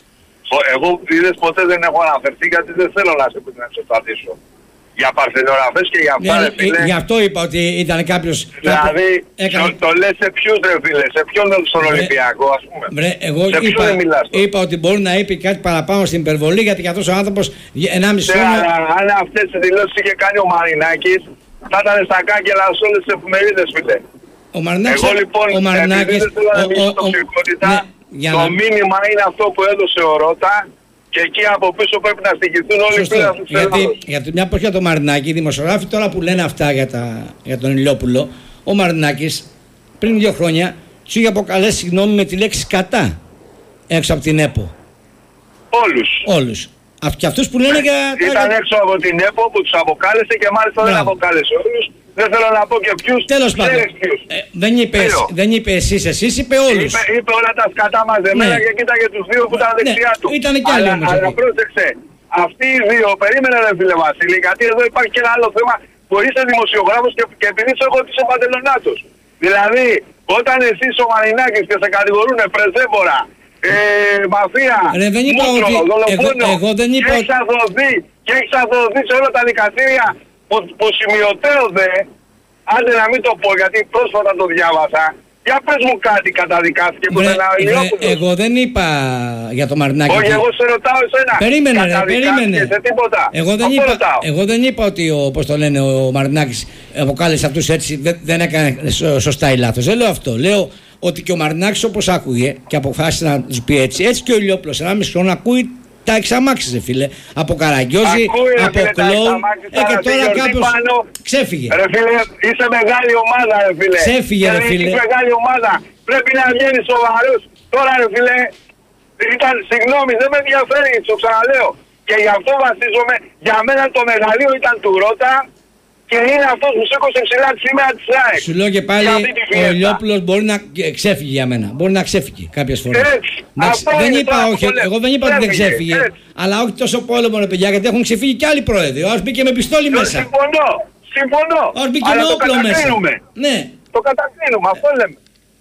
Εγώ είδες ποτέ δεν έχω αναφερθεί γιατί δεν θέλω να σε εξετατήσω. Για παρθενογραφές και για αυτά, ναι, ρε φίλε. Γι' αυτό είπα ότι ήταν κάποιος... Δηλαδή, έκανε... το, το λες σε ποιους, ρε φίλε, σε ποιον στον Ολυμπιακό, ας πούμε. Βρε, εγώ σε είπα, μιλάς, είπα ότι μπορεί να είπε κάτι παραπάνω στην υπερβολή, γιατί και αυτός ο άνθρωπος ενάμιση χρόνο... Αν αυτές τις δηλώσεις είχε κάνει ο Μαρινάκης, θα ήταν στα κάγκελα σε όλες τις εφημερίδες, φίλε. Ο Μαρινάκης... Εγώ λοιπόν, ο Μαρινάκης, επειδή δεν θέλω να μιλήσω τοξικότητα, το μήνυμα είναι αυτό που έδωσε ο Ρώτα. Και εκεί από πίσω πρέπει να στοιχηθούν όλοι οι φίλοι τους γιατί, γιατί μια εποχή για τον Μαρινάκη, οι δημοσιογράφοι τώρα που λένε αυτά για, τα, για τον Ηλιόπουλο, ο Μαρινάκης πριν δύο χρόνια του είχε αποκαλέσει συγγνώμη με τη λέξη κατά έξω από την ΕΠΟ. Όλους. Όλους. Και αυτούς που λένε για... Ήταν έξω από την ΕΠΟ που τους αποκάλεσε και μάλιστα δεν αποκάλεσε όλους. Δεν θέλω να πω και ποιους. Τέλος πάντων. Ε, δεν, είπε, δεν είπε εσείς, εσείς είπε όλους. Είπε, είπε όλα τα σκατά μαζεμένα ναι. Και κοίταγε τους δύο που ήταν δεξιά ναι. του. Ήταν κι άλλοι όμως. Αλλά πρόσεξε. Αυτοί οι δύο, περίμενε ρε φίλε Βασίλη, γιατί εδώ υπάρχει και ένα άλλο θέμα που είσαι δημοσιογράφος και, και επειδή είσαι εγώ είσαι παντελονάτος. Δηλαδή, όταν εσύ ο Μαρινάκης και σε κατηγορούνε πρεσέμπορα, ε, μαφία, ρε, δεν είπα μούτρο, ότι... δολοφόνο, εγώ, εγώ δεν είπα... και έχεις αδοθεί, και έχεις αδοθεί σε όλα τα δικαστήρια που, που σημειωτέονται, άντε να μην το πω γιατί πρόσφατα το διάβασα. Για πες μου κάτι καταδικάστηκε που δεν είναι εγώ δεν είπα για το Μαρινάκη. Όχι, εγώ σε ρωτάω εσένα. Περίμενε, ρε, περίμενε. Σε τίποτα. Εγώ δεν, είπα, εγώ δεν είπα ότι ο, πώς το λένε, ο Μαρινάκης αποκάλεσε αυτούς έτσι, δεν, δεν έκανε σωστά ή λάθος. Δεν λέω αυτό. Λέω ότι και ο Μαρινάκης όπως άκουγε και αποφάσισε να τους πει έτσι, έτσι και ο Ηλιόπουλος ενάμιση χρόνο ακούει τα εξαμάξιζε φίλε. Από Καραγκιόζη, από Κλόουν. Ε, και τώρα κάποιος ξέφυγε. Ρε φίλε, είσαι μεγάλη ομάδα ρε φίλε. Ξέφυγε ρε φίλε. Είσαι μεγάλη ομάδα. Πρέπει να βγαίνεις σοβαρός. Τώρα ρε φίλε, ήταν, συγγνώμη, δεν με ενδιαφέρει, το ξαναλέω. Και γι' αυτό βασίζομαι, για μένα το μεγαλείο ήταν του Ρώτα. Και είναι αυτός που σήκωσε ψηλά τη σήμερα της ΑΕΚ. Σου λέω και πάλι ο Ηλιόπουλος μπορεί να ξέφυγε για μένα. Μπορεί να ξέφυγε κάποιες φορές. Έτσι. Δεν είπα, όχι, εγώ δεν είπα ότι δεν ξέφυγε. Έτσι. Αλλά όχι τόσο πόλεμο ρε παιδιά, γιατί έχουν ξεφύγει και άλλοι πρόεδροι. Ο άλλος μπήκε με πιστόλι μέσα. Συμφωνώ. Συμφωνώ. Ο άλλος μπήκε με όπλο μέσα. Ναι. Το κατακρίνουμε, αυτό λέμε.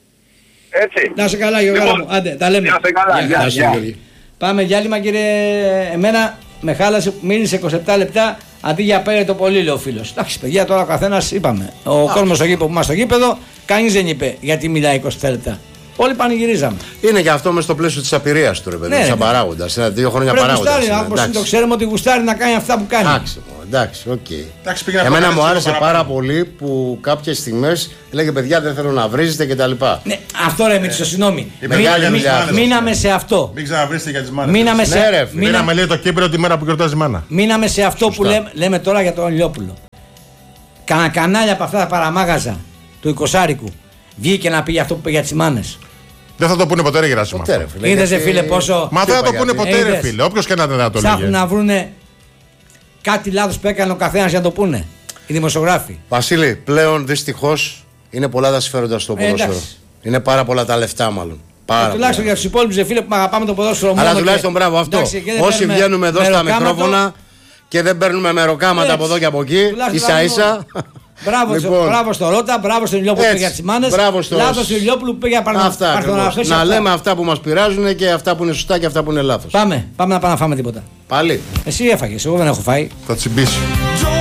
Έτσι. Να σε καλά Γιώργο μου. Άντε, τα λέμε. Να σε καλά. Γεια, γεια. Πάμε διάλειμμα κύριε. Εμένα με χάλασε που μείνει σε είκοσι επτά λεπτά. Αντί για πέρα το πολύ, λέει ο φίλος. Εντάξει, παιδιά, τώρα ο καθένας είπαμε. Ο κόσμος στο γήπεδο που είμαστε στο γήπεδο, κανείς δεν είπε γιατί μιλάει είκοσι επτά λεπτά. Όλοι πανηγυρίζαμε. Είναι και αυτό μέσα στο πλαίσιο τη απειρία του, ρε παιδί, ναι, σαν παράγοντα. Είναι δύο χρόνια παράγοντα. Γουστάρει, το ξέρουμε ότι γουστάρει να κάνει αυτά που κάνει. Εντάξει, εντάξει, οκ. Okay. Εμένα μου άρεσε πάρα πολύ που κάποιες στιγμές λέγε παιδιά δεν θέλω να βρίζετε κτλ. Ναι, αυτό ρε Μίτσο, συγγνώμη. Μείναμε σε αυτό. Μην ξαναβρίσετε για τις μάνες. Μείναμε σε αυτό. Μείναμε λέει το Κύπριο τη μέρα που γιορτάζει η μάνα. Μείναμε σε αυτό που λέμε τώρα για τον Ηλιόπουλο. Κανα κανάλια από αυτά τα παραμάγαζα του εικοσάρικου βγήκε να πει για αυτό που είπε για τις μάνες. Δεν θα το πούνε ποτέ, ρε Γεράσιμο. Είδες, ρε φίλε, πόσο. Μα δεν θα το πούνε ποτέ, ρε φίλε. Όποιος και να δεν θα το λέγε. Ψάχνουν να βρούνε κάτι λάθος που έκανε ο καθένας για να το πούνε. Οι δημοσιογράφοι. Βασίλη, πλέον δυστυχώς είναι πολλά τα συμφέροντα στο ποδόσφαιρο. Ε, είναι πάρα πολλά τα λεφτά, μάλλον. Πάρα τουλάχιστον για τους υπόλοιπους, ρε φίλε, που αγαπάμε το ποδόσφαιρο μόνο. Αλλά τουλάχιστον μπράβο αυτό. Εντάξει, όσοι βγαίνουμε εδώ στα μικρόφωνα και δεν παίρνουμε μεροκάματα από εδώ και από εκεί, ίσα ίσα. Μπράβο, λοιπόν, μπράβο στο Ρώτα, μπράβο στον Ηλιόπουλο που πήγε για τις μάνες. Στο... Λάθος στον Ηλιόπουλο που πήγε για παρθοναφές. Να λέμε αυτά που μας πειράζουν και αυτά που είναι σωστά και αυτά που είναι λάθος. Πάμε, πάμε να πάμε να φάμε τίποτα. Πάλι. Εσύ έφαγες, εγώ δεν έχω φάει. Θα τσιμπήσει.